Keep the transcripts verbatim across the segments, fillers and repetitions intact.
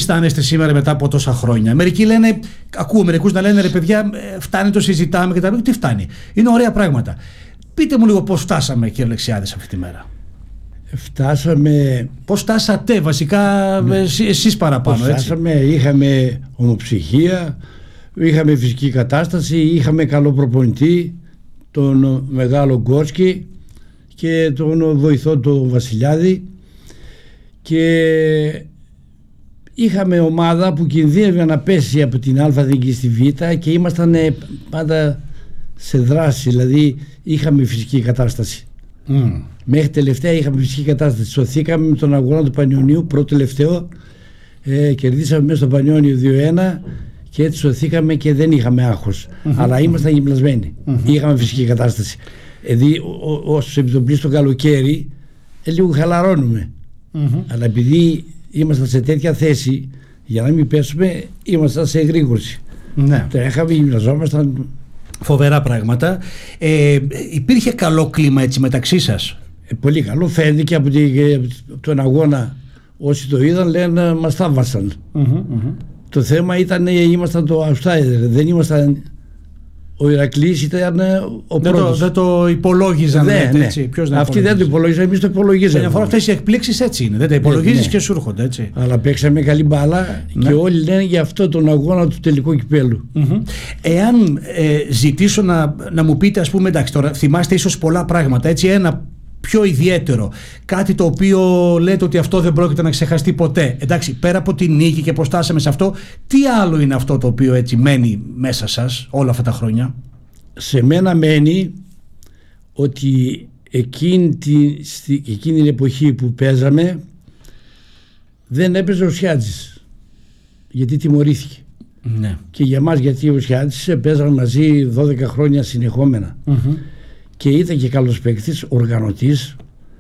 αισθάνεστε σήμερα μετά από τόσα χρόνια? Μερικοί λένε, ακούω μερικούς να λένε, ρε παιδιά, φτάνει, το συζητάμε και τα λοιπά. Τι φτάνει? Είναι ωραία πράγματα. Πείτε μου λίγο πώς φτάσαμε, κύριε Αλεξιάδη, αυτή τη μέρα. Φτάσαμε. Πώς φτάσατε, βασικά, ναι. εσείς παραπάνω. Πώς φτάσαμε, έτσι. Είχαμε ομοψυχία, είχαμε φυσική κατάσταση, είχαμε καλό προπονητή, τον μεγάλο Γκόρσκι και τον βοηθό του Βασιλιάδη, και είχαμε ομάδα που κινδύνευε να πέσει από την Α δίκη στη Β και ήμασταν πάντα σε δράση, δηλαδή είχαμε φυσική κατάσταση. Mm. Μέχρι τελευταία είχαμε φυσική κατάσταση. Σωθήκαμε με τον αγώνα του Πανιωνίου, πρώτο τελευταίο, ε, κερδίσαμε μέσα στο Πανιώνιο δύο ένα και έτσι σωθήκαμε και δεν είχαμε άγχος. Mm-hmm. Αλλά ήμασταν γυμνασμένοι. Mm-hmm. Είχαμε φυσική κατάσταση. Δηλαδή, όσο επιτοπλίσει το καλοκαίρι, ε, λίγο χαλαρώνουμε. Mm-hmm. Αλλά επειδή ήμασταν σε τέτοια θέση, για να μην πέσουμε, ήμασταν σε εγρήγορση. Ναι. Τρέχαμε, γυμναζόμασταν. Φοβερά πράγματα. Ε, υπήρχε καλό κλίμα έτσι μεταξύ σας? Ε, πολύ καλό. Φαίνεται από, τη, από τον αγώνα. Όσοι το είδαν λένε μας θαύμασαν. Mm-hmm, mm-hmm. Το θέμα ήταν, ήμασταν το outsider. Δεν ήμασταν. Ο Ηρακλής ήταν ο δεν πρώτος. Το, δεν το υπολόγιζαν. Ναι, λέτε, ναι. Έτσι. Ποιος δεν Αυτοί δεν το υπολόγιζαν, εμείς το υπολογίζαμε. Μια φορά αυτές οι εκπλήξεις έτσι είναι. Δεν τα υπολογίζεις, ναι, ναι. και σου έρχονται, έτσι. Αλλά παίξαμε καλή μπάλα, ναι. Και όλοι λένε για αυτό τον αγώνα του τελικού κυπέλου. Mm-hmm. Εάν ε, ζητήσω να, να μου πείτε, ας πούμε, εντάξει, τώρα θυμάστε ίσως πολλά πράγματα, έτσι, ένα πιο ιδιαίτερο, κάτι το οποίο λέτε ότι αυτό δεν πρόκειται να ξεχαστεί ποτέ. Εντάξει, πέρα από την νίκη και πώς φτάσαμε σε αυτό, τι άλλο είναι αυτό το οποίο έτσι μένει μέσα σας όλα αυτά τα χρόνια? Σε μένα μένει ότι εκείνη, τη, στη, εκείνη την εποχή που παίζαμε δεν έπαιζε ο Σιάτζης, γιατί τιμωρήθηκε. Ναι. Και για μας, γιατί ο Σιάτζης παίζαμε μαζί δώδεκα χρόνια συνεχόμενα. Mm-hmm. Και ήταν και καλός παίκτης, οργανωτής,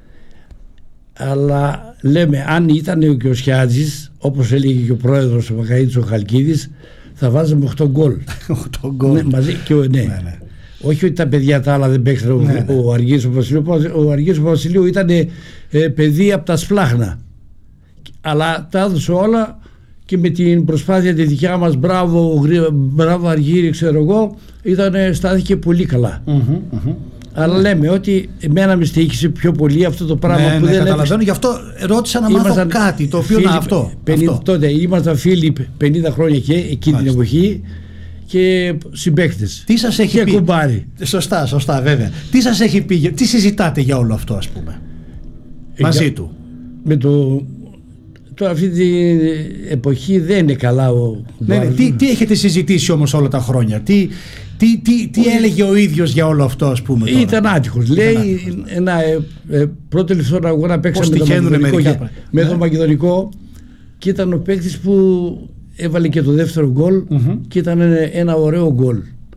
αλλά λέμε, αν ήταν και ο Σιάτζης, όπως έλεγε και ο πρόεδρος ο Μακαΐτης ο Χαλκίδης, θα βάζαμε οκτώ γκολ. οκτώ γκολ. Ναι, μαζί και ο, ναι. Ναι, ναι. Όχι ότι τα παιδιά τα άλλα δεν παίξαν. Ναι, ναι. Ο Αργύρης ο Βασιλείου, ο Αργύρης ο Βασιλείου ήταν ε, παιδί από τα σπλάχνα. Αλλά τα έδωσε όλα και με την προσπάθεια τη δικιά μας, μπράβο, μπράβο Αργύρη, ξέρω εγώ, ήταν, στάθηκε πολύ καλά. Mm-hmm, mm-hmm. Αλλά λέμε ότι εμένα με στοίχησε πιο πολύ αυτό το πράγμα, ναι, που ναι, δεν καταλαβαίνω. Γι' αυτό ρώτησα να μάθω κάτι το οποίο είναι αυτό. πενήντα, αυτό. Τότε ήμασταν φίλοι πενήντα χρόνια και εκείνη την εποχή και συμπαίκτες. Τι σας έχει και πει? Κουμπάρι. Σωστά, σωστά, βέβαια. Τι σας έχει πει, τι συζητάτε για όλο αυτό, ας πούμε, ε, μαζί για, του? Με το... Τώρα αυτή την εποχή δεν είναι καλά ο ναι, ναι. Τι, τι έχετε συζητήσει όμως όλα τα χρόνια? Τι, τι, τι, τι έλεγε ο ίδιος για όλο αυτό, ας πούμε? Τώρα? Ήταν άτυχος. Λέει άτυχος. Ένα ε, ε, πρώτο τελευταίο αγώνα παίξαμε με, το Μακεδονικό, με ναι. τον Μακεδονικό και ήταν ο παίκτης που έβαλε και το δεύτερο γκολ, mm-hmm. και ήταν ένα, ένα ωραίο γκολ.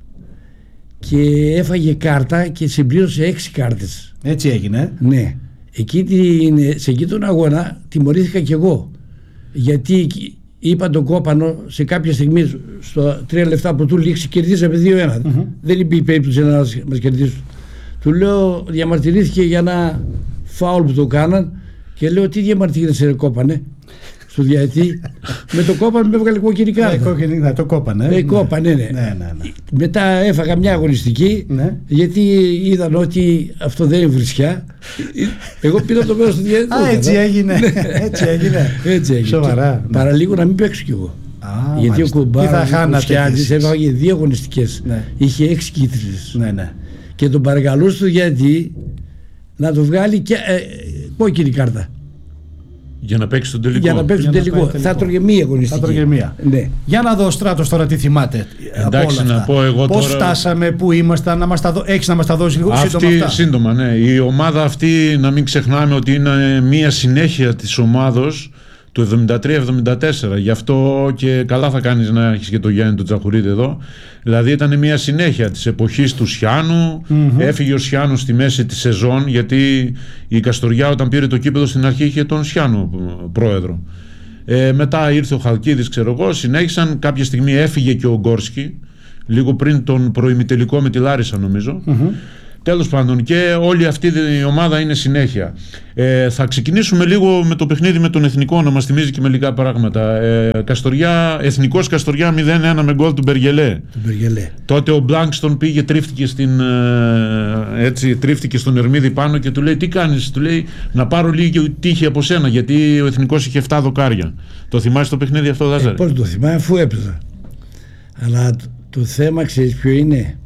Και έφαγε κάρτα και συμπλήρωσε έξι κάρτες. Έτσι έγινε. Ναι. Εκεί, σε εκεί τον αγώνα τιμωρήθηκα κι εγώ, γιατί είπα τον Κόπανο σε κάποια στιγμή στο τρία λεπτά πρωτού λήξει κερδίσαμε δύο ένα. Mm-hmm. Δεν είπε η περίπτωση να μας κερδίσουν. Του λέω, διαμαρτυρήθηκε για ένα φάουλ που το κάναν και λέω, τι διαμαρτύρεσαι ρε Κόπανε? Στο διαετή. Με το Κόπανε με έβγαλε κόκκινη κάρτα. Ναι, το Κόπανε. Ναι, Κόπανε, ναι. Ναι, ναι, ναι. Μετά έφαγα μια αγωνιστική, ναι. γιατί είδαν ότι αυτό δεν είναι βρισιά. Εγώ πήρα το μέρος του διαετή. Α, έτσι έγινε. έτσι έγινε. Έτσι έγινε. Σοβαρά. Ναι. Παραλίγο να μην παίξω κι εγώ. Α, γιατί μάλιστα. Ο Κουμπάρας, ο Σιάτζης έφαγε δύο αγωνιστικές. Ναι. Είχε έξι κίτρινες. Ναι, ναι. Και τον παρακαλούσε του γιατί να το βγάλει και ε, κόκκινη κάρτα. Για να παίξει τον τελικό. Για να παίξει τον τελικό. Θα τρώγε μία αγωνιστική. Θα τρώγε μία. Ναι. Για να δω, Στράτος, τώρα τι θυμάται. Εντάξει, να πω εγώ πώς τώρα... φτάσαμε, πού ήμασταν, να μας τα δω... έχεις να μας τα δώσει λίγο αυτή, σύντομα αυτά. Σύντομα, ναι. Η ομάδα αυτή, να μην ξεχνάμε ότι είναι μία συνέχεια της ομάδος του εβδομήντα τρία εβδομήντα τέσσερα. Γι' αυτό και καλά θα κάνεις να έχεις και το Γιάννη του Τζαχουρίδη εδώ. Δηλαδή ήταν μια συνέχεια της εποχής του Σιάνου. Mm-hmm. Έφυγε ο Σιάνου στη μέση της σεζόν, γιατί η Καστοριά όταν πήρε το κήπεδο στην αρχή είχε τον Σιάνου πρόεδρο. Ε, μετά ήρθε ο Χαλκίδης, ξέρω εγώ, συνέχισαν. Κάποια στιγμή έφυγε και ο Γκόρσκι, λίγο πριν τον προημιτελικό με τη Λάρισα νομίζω. Mm-hmm. Τέλος πάντων, και όλη αυτή η ομάδα είναι συνέχεια. Ε, θα ξεκινήσουμε λίγο με το παιχνίδι με τον Εθνικό, να μας θυμίζει και μερικά πράγματα. Ε, Καστοριά, Εθνικός Καστοριά μηδέν ένα με γκολ του Μπεργελέ. Μπεργελέ. Τότε ο Μπλάνκστον πήγε, τρίφτηκε, στην, έτσι, τρίφτηκε στον Ερμίδη πάνω και του λέει: τι κάνεις? Του λέει: να πάρω λίγη τύχη από σένα, γιατί ο Εθνικός είχε επτά δοκάρια. Το θυμάσαι το παιχνίδι αυτό, Λάζαρε? Ε, πώς το θυμάμαι, αφού έπαιζα. Αλλά το, το θέμα, ξέρεις ποιο είναι?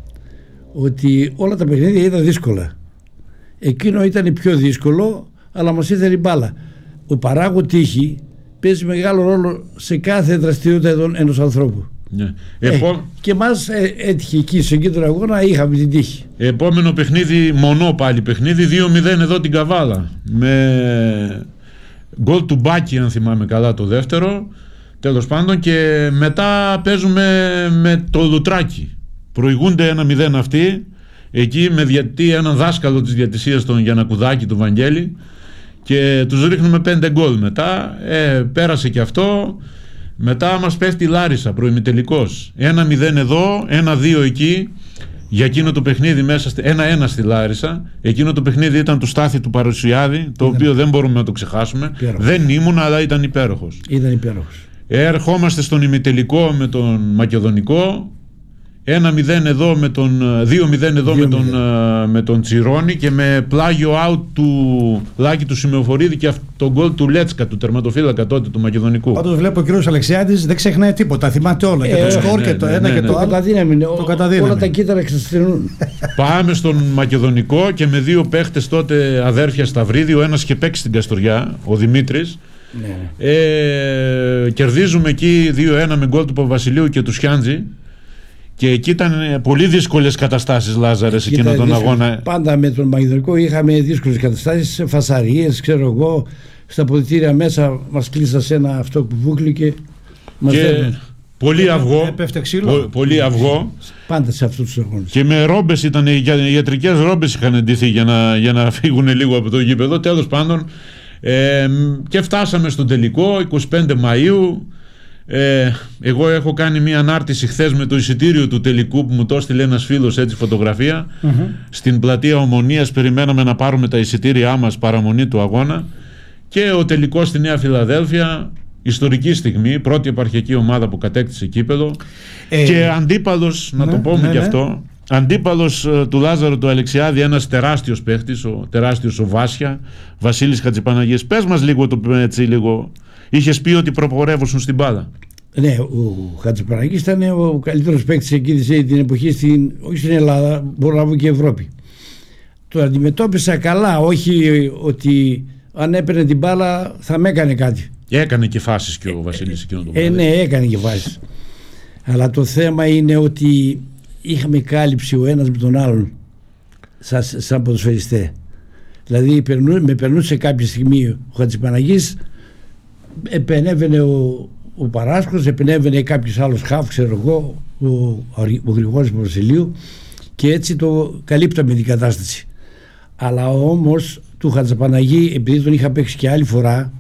Ότι όλα τα παιχνίδια ήταν δύσκολα. Εκείνο ήταν πιο δύσκολο, αλλά μας ήθελε η μπάλα. Ο παράγω τύχη παίζει μεγάλο ρόλο σε κάθε δραστηριότητα ενός ανθρώπου. Ναι. Ε, Επό... Και μας ε, έτυχε εκεί σε εκείνο τον αγώνα, είχαμε την τύχη. Επόμενο παιχνίδι, μονό πάλι παιχνίδι, δύο μηδέν εδώ την Καβάλα. Με γκολ του Μπάκη, αν θυμάμαι καλά, το δεύτερο. Τέλος πάντων, και μετά παίζουμε με το Λουτράκι. Προηγούνται ένα μηδέν αυτοί, εκεί με διαιτητή έναν δάσκαλο της διαιτησίας, τον Γιαννακουδάκη, τον Βαγγέλη, και τους ρίχνουμε πέντε γκολ μετά. Ε, πέρασε και αυτό. Μετά μας πέφτει η Λάρισα, προημιτελικός. ένα μηδέν εδώ, ένα δύο εκεί. Για εκείνο το παιχνίδι μέσα, ένα ένα στη Λάρισα. Εκείνο το παιχνίδι ήταν του Στάθη του Παρουσιάδη, το οποίο δεν μπορούμε να το ξεχάσουμε. Υπέροχος. Δεν ήμουν, αλλά ήταν υπέροχος. Ήταν υπέροχος. Ερχόμαστε στον ημιτελικό με τον Μακεδονικό. ένα μηδέν εδώ με τον, δύο μηδέν εδώ με τον, με τον Τσιρόνι, και με πλάγιο out του Λάκη του Σημεοφορίδη και τον γκολ του Λέτσκα, του τερματοφύλακα τότε του Μακεδονικού. Πάντως βλέπω ο κύριος Αλεξιάδης δεν ξεχνάει τίποτα, θυμάται όλα. Ε, και το σκορ, ναι, και το ναι, ένα, ναι, και ναι, το άλλο. Καταδύναμη, το καταδύναμη. Όλα τα κύτταρα εξασθενούν. Πάμε στον Μακεδονικό και με δύο παίχτες τότε αδέρφια Σταυρίδη, ο ένας είχε παίξει στην Καστοριά, ο Δημήτρης. Ναι. Ε, κερδίζουμε εκεί δύο ένα με γκολ του Παπαβασιλείου και του Σιάντζη. Και εκεί ήταν πολύ δύσκολες καταστάσεις, Λάζαρε, σε εκείνον τον αγώνα. Πάντα με τον Μακεδονικό είχαμε δύσκολες καταστάσεις, φασαρίες, ξέρω εγώ. Στα ποδητήρια μέσα μας κλείσαν σε ένα αυτό που βούκληκε. Μας και δέρνουν. πολύ αυγό. Πο, πολύ αυγό. Πάντα σε αυτούς τους αγώνες. Και με ρόμπες ήταν, οι ιατρικές ρόμπες είχαν εντυθεί για να, για να φύγουν λίγο από το γήπεδο. Τέλος πάντων. Ε, και φτάσαμε στον τελικό, εικοστή πέμπτη Μαΐου. Ε, εγώ έχω κάνει μια ανάρτηση χθες με το εισιτήριο του τελικού που μου το έστειλε ένας φίλος, έτσι, φωτογραφία. Mm-hmm. Στην πλατεία Ομονίας περιμέναμε να πάρουμε τα εισιτήριά μας, παραμονή του αγώνα, και ο τελικός στη Νέα Φιλαδέλφια, ιστορική στιγμή, πρώτη επαρχιακή ομάδα που κατέκτησε κύπελο, ε, και αντίπαλος, ναι, να το πούμε, ναι, και ναι, αυτό, αντίπαλος uh, του Λάζαρου του Αλεξιάδη, ένας τεράστιος παίχτης, ο τεράστιος ο Βάσια, Βασίλης Χατζηπαναγίας. Πες μας λίγο το, έτσι, λίγο. Είχες πει ότι προπορεύωσαν στην μπάλα. Ναι, ο Χατζηπαναγής ήταν ο καλύτερος παίκτης εκείνη την εποχή, στην, όχι στην Ελλάδα, μπορώ να πω και Ευρώπη. Το αντιμετώπισα καλά, όχι ότι αν έπαιρνε την μπάλα θα με έκανε κάτι. Έκανε και φάσεις και ο Βασίλης εκείνο το ε, ναι, έκανε και φάσεις. Αλλά το θέμα είναι ότι είχαμε κάλυψη ο ένας με τον άλλον σαν, σαν ποδοσφαιριστέ. Δηλαδή περνού, με περνούσε κάποια στιγμή ο Χατζηπαναγής, επενέβαινε ο, ο Παράσκος, επενέβαινε κάποιος άλλος χαφ, ξέρω εγώ, ο, ο Γρηγόρης Βασιλείου, και έτσι το καλύπταμε την κατάσταση. Αλλά όμως του Χατζηπαναγή, επειδή τον είχα παίξει και άλλη φορά,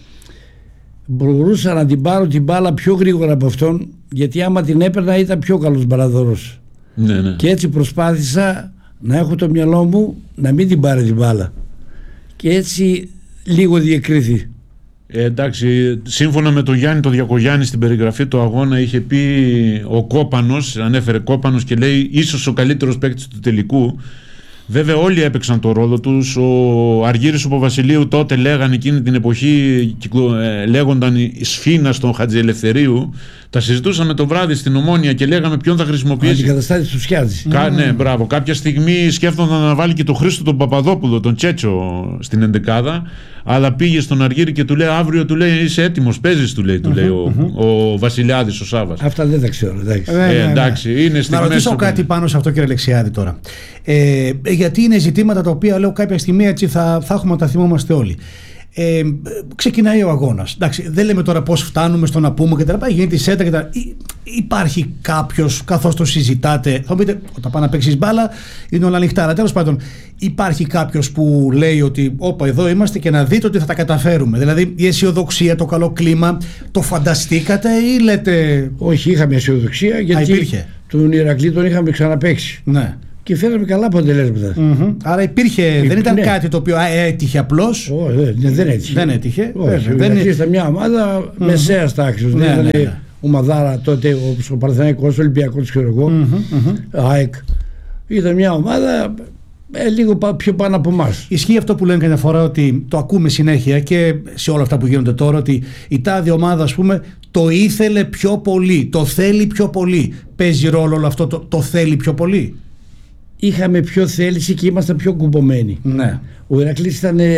μπορούσα να την πάρω την μπάλα πιο γρήγορα από αυτόν, γιατί άμα την έπαιρνα ήταν πιο καλός μπαλαδωρός. Ναι, ναι. Και έτσι προσπάθησα να έχω το μυαλό μου να μην την πάρει την μπάλα, και έτσι λίγο διεκρίθη. Ε, εντάξει, σύμφωνα με τον Γιάννη τον Διακογιάννη, στην περιγραφή του αγώνα είχε πει ο Κόπανος, ανέφερε Κόπανος, και λέει ίσως ο καλύτερος παίκτης του τελικού. Βέβαια όλοι έπαιξαν το ρόλο τους. Ο Αργύρης ο Παπαβασιλείου τότε λέγανε εκείνη την εποχή, κυκλο, ε, λέγονταν η σφήνα στον Χατζηελευθερίου. Τα συζητούσαμε το βράδυ στην Ομόνια και λέγαμε ποιον θα χρησιμοποιήσει. Αντικαταστάτη του Σιάντζη. Κα, ναι, μπράβο. Κάποια στιγμή σκέφτονταν να βάλει και τον Χρήστο τον Παπαδόπουλο, τον Τσέτσο, στην εντεκάδα. Αλλά πήγε στον Αργύρη και του λέει αύριο, του λέει είσαι έτοιμος, παίζεις, του λέει, του λέει ο, ο Βασιλιάδης ο Σάββας. Αυτά δεν τα ξέρω. Εντάξει, ε, ναι, ναι. εντάξει είναι στιγμές. Να ρωτήσω που... κάτι πάνω σε αυτό, κύριε Αλεξιάδη, τώρα. Ε, γιατί είναι ζητήματα τα οποία λέω κάποια στιγμή έτσι θα, θα έχουμε να τα θυμόμαστε όλοι. Ε, ξεκινάει ο αγώνας. Εντάξει, δεν λέμε τώρα πώς φτάνουμε στο να πούμε κτλ. Γίνεται η σέτα κτλ. Υπάρχει κάποιος, καθώς το συζητάτε, θα μου πείτε, όταν πάει να παίξεις μπάλα είναι όλα ανοιχτά. Αλλά τέλος πάντων, υπάρχει κάποιος που λέει ότι όπα, εδώ είμαστε και να δείτε ότι θα τα καταφέρουμε. Δηλαδή η αισιοδοξία, το καλό κλίμα, το φανταστήκατε ή λέτε. Όχι, είχαμε αισιοδοξία, γιατί Α, τον Ηρακλή τον είχαμε ξαναπαίξει. Ναι. και φέραμε καλά αποτελέσματα. Mm-hmm. Άρα υπήρχε, Υ, δεν ήταν ναι. κάτι το οποίο έτυχε απλώς. Oh, δεν, δεν έτυχε. Δεν έτυχε. Όχι, δεν έτυχε μια ομάδα mm-hmm. μεσαίας τάξης. Ναι, δεν ναι, ήταν ναι. ομαδάρα τότε όπως ο Παναθηναϊκός, ο Ολυμπιακός, ξέρω εγώ, mm-hmm. ΑΕΚ. Ήταν μια ομάδα ε, λίγο πιο πάνω από εμάς. Ισχύει αυτό που λένε καμιά φορά, ότι το ακούμε συνέχεια και σε όλα αυτά που γίνονται τώρα, ότι η τάδε ομάδα, ας πούμε, το ήθελε πιο πολύ, το θέλει πιο πολύ. Παίζει ρόλο όλο αυτό, το, το θέλει πιο πολύ? Είχαμε πιο θέληση και ήμασταν πιο κουμπωμένοι. Ναι. Ο Ηρακλής ήταν ε,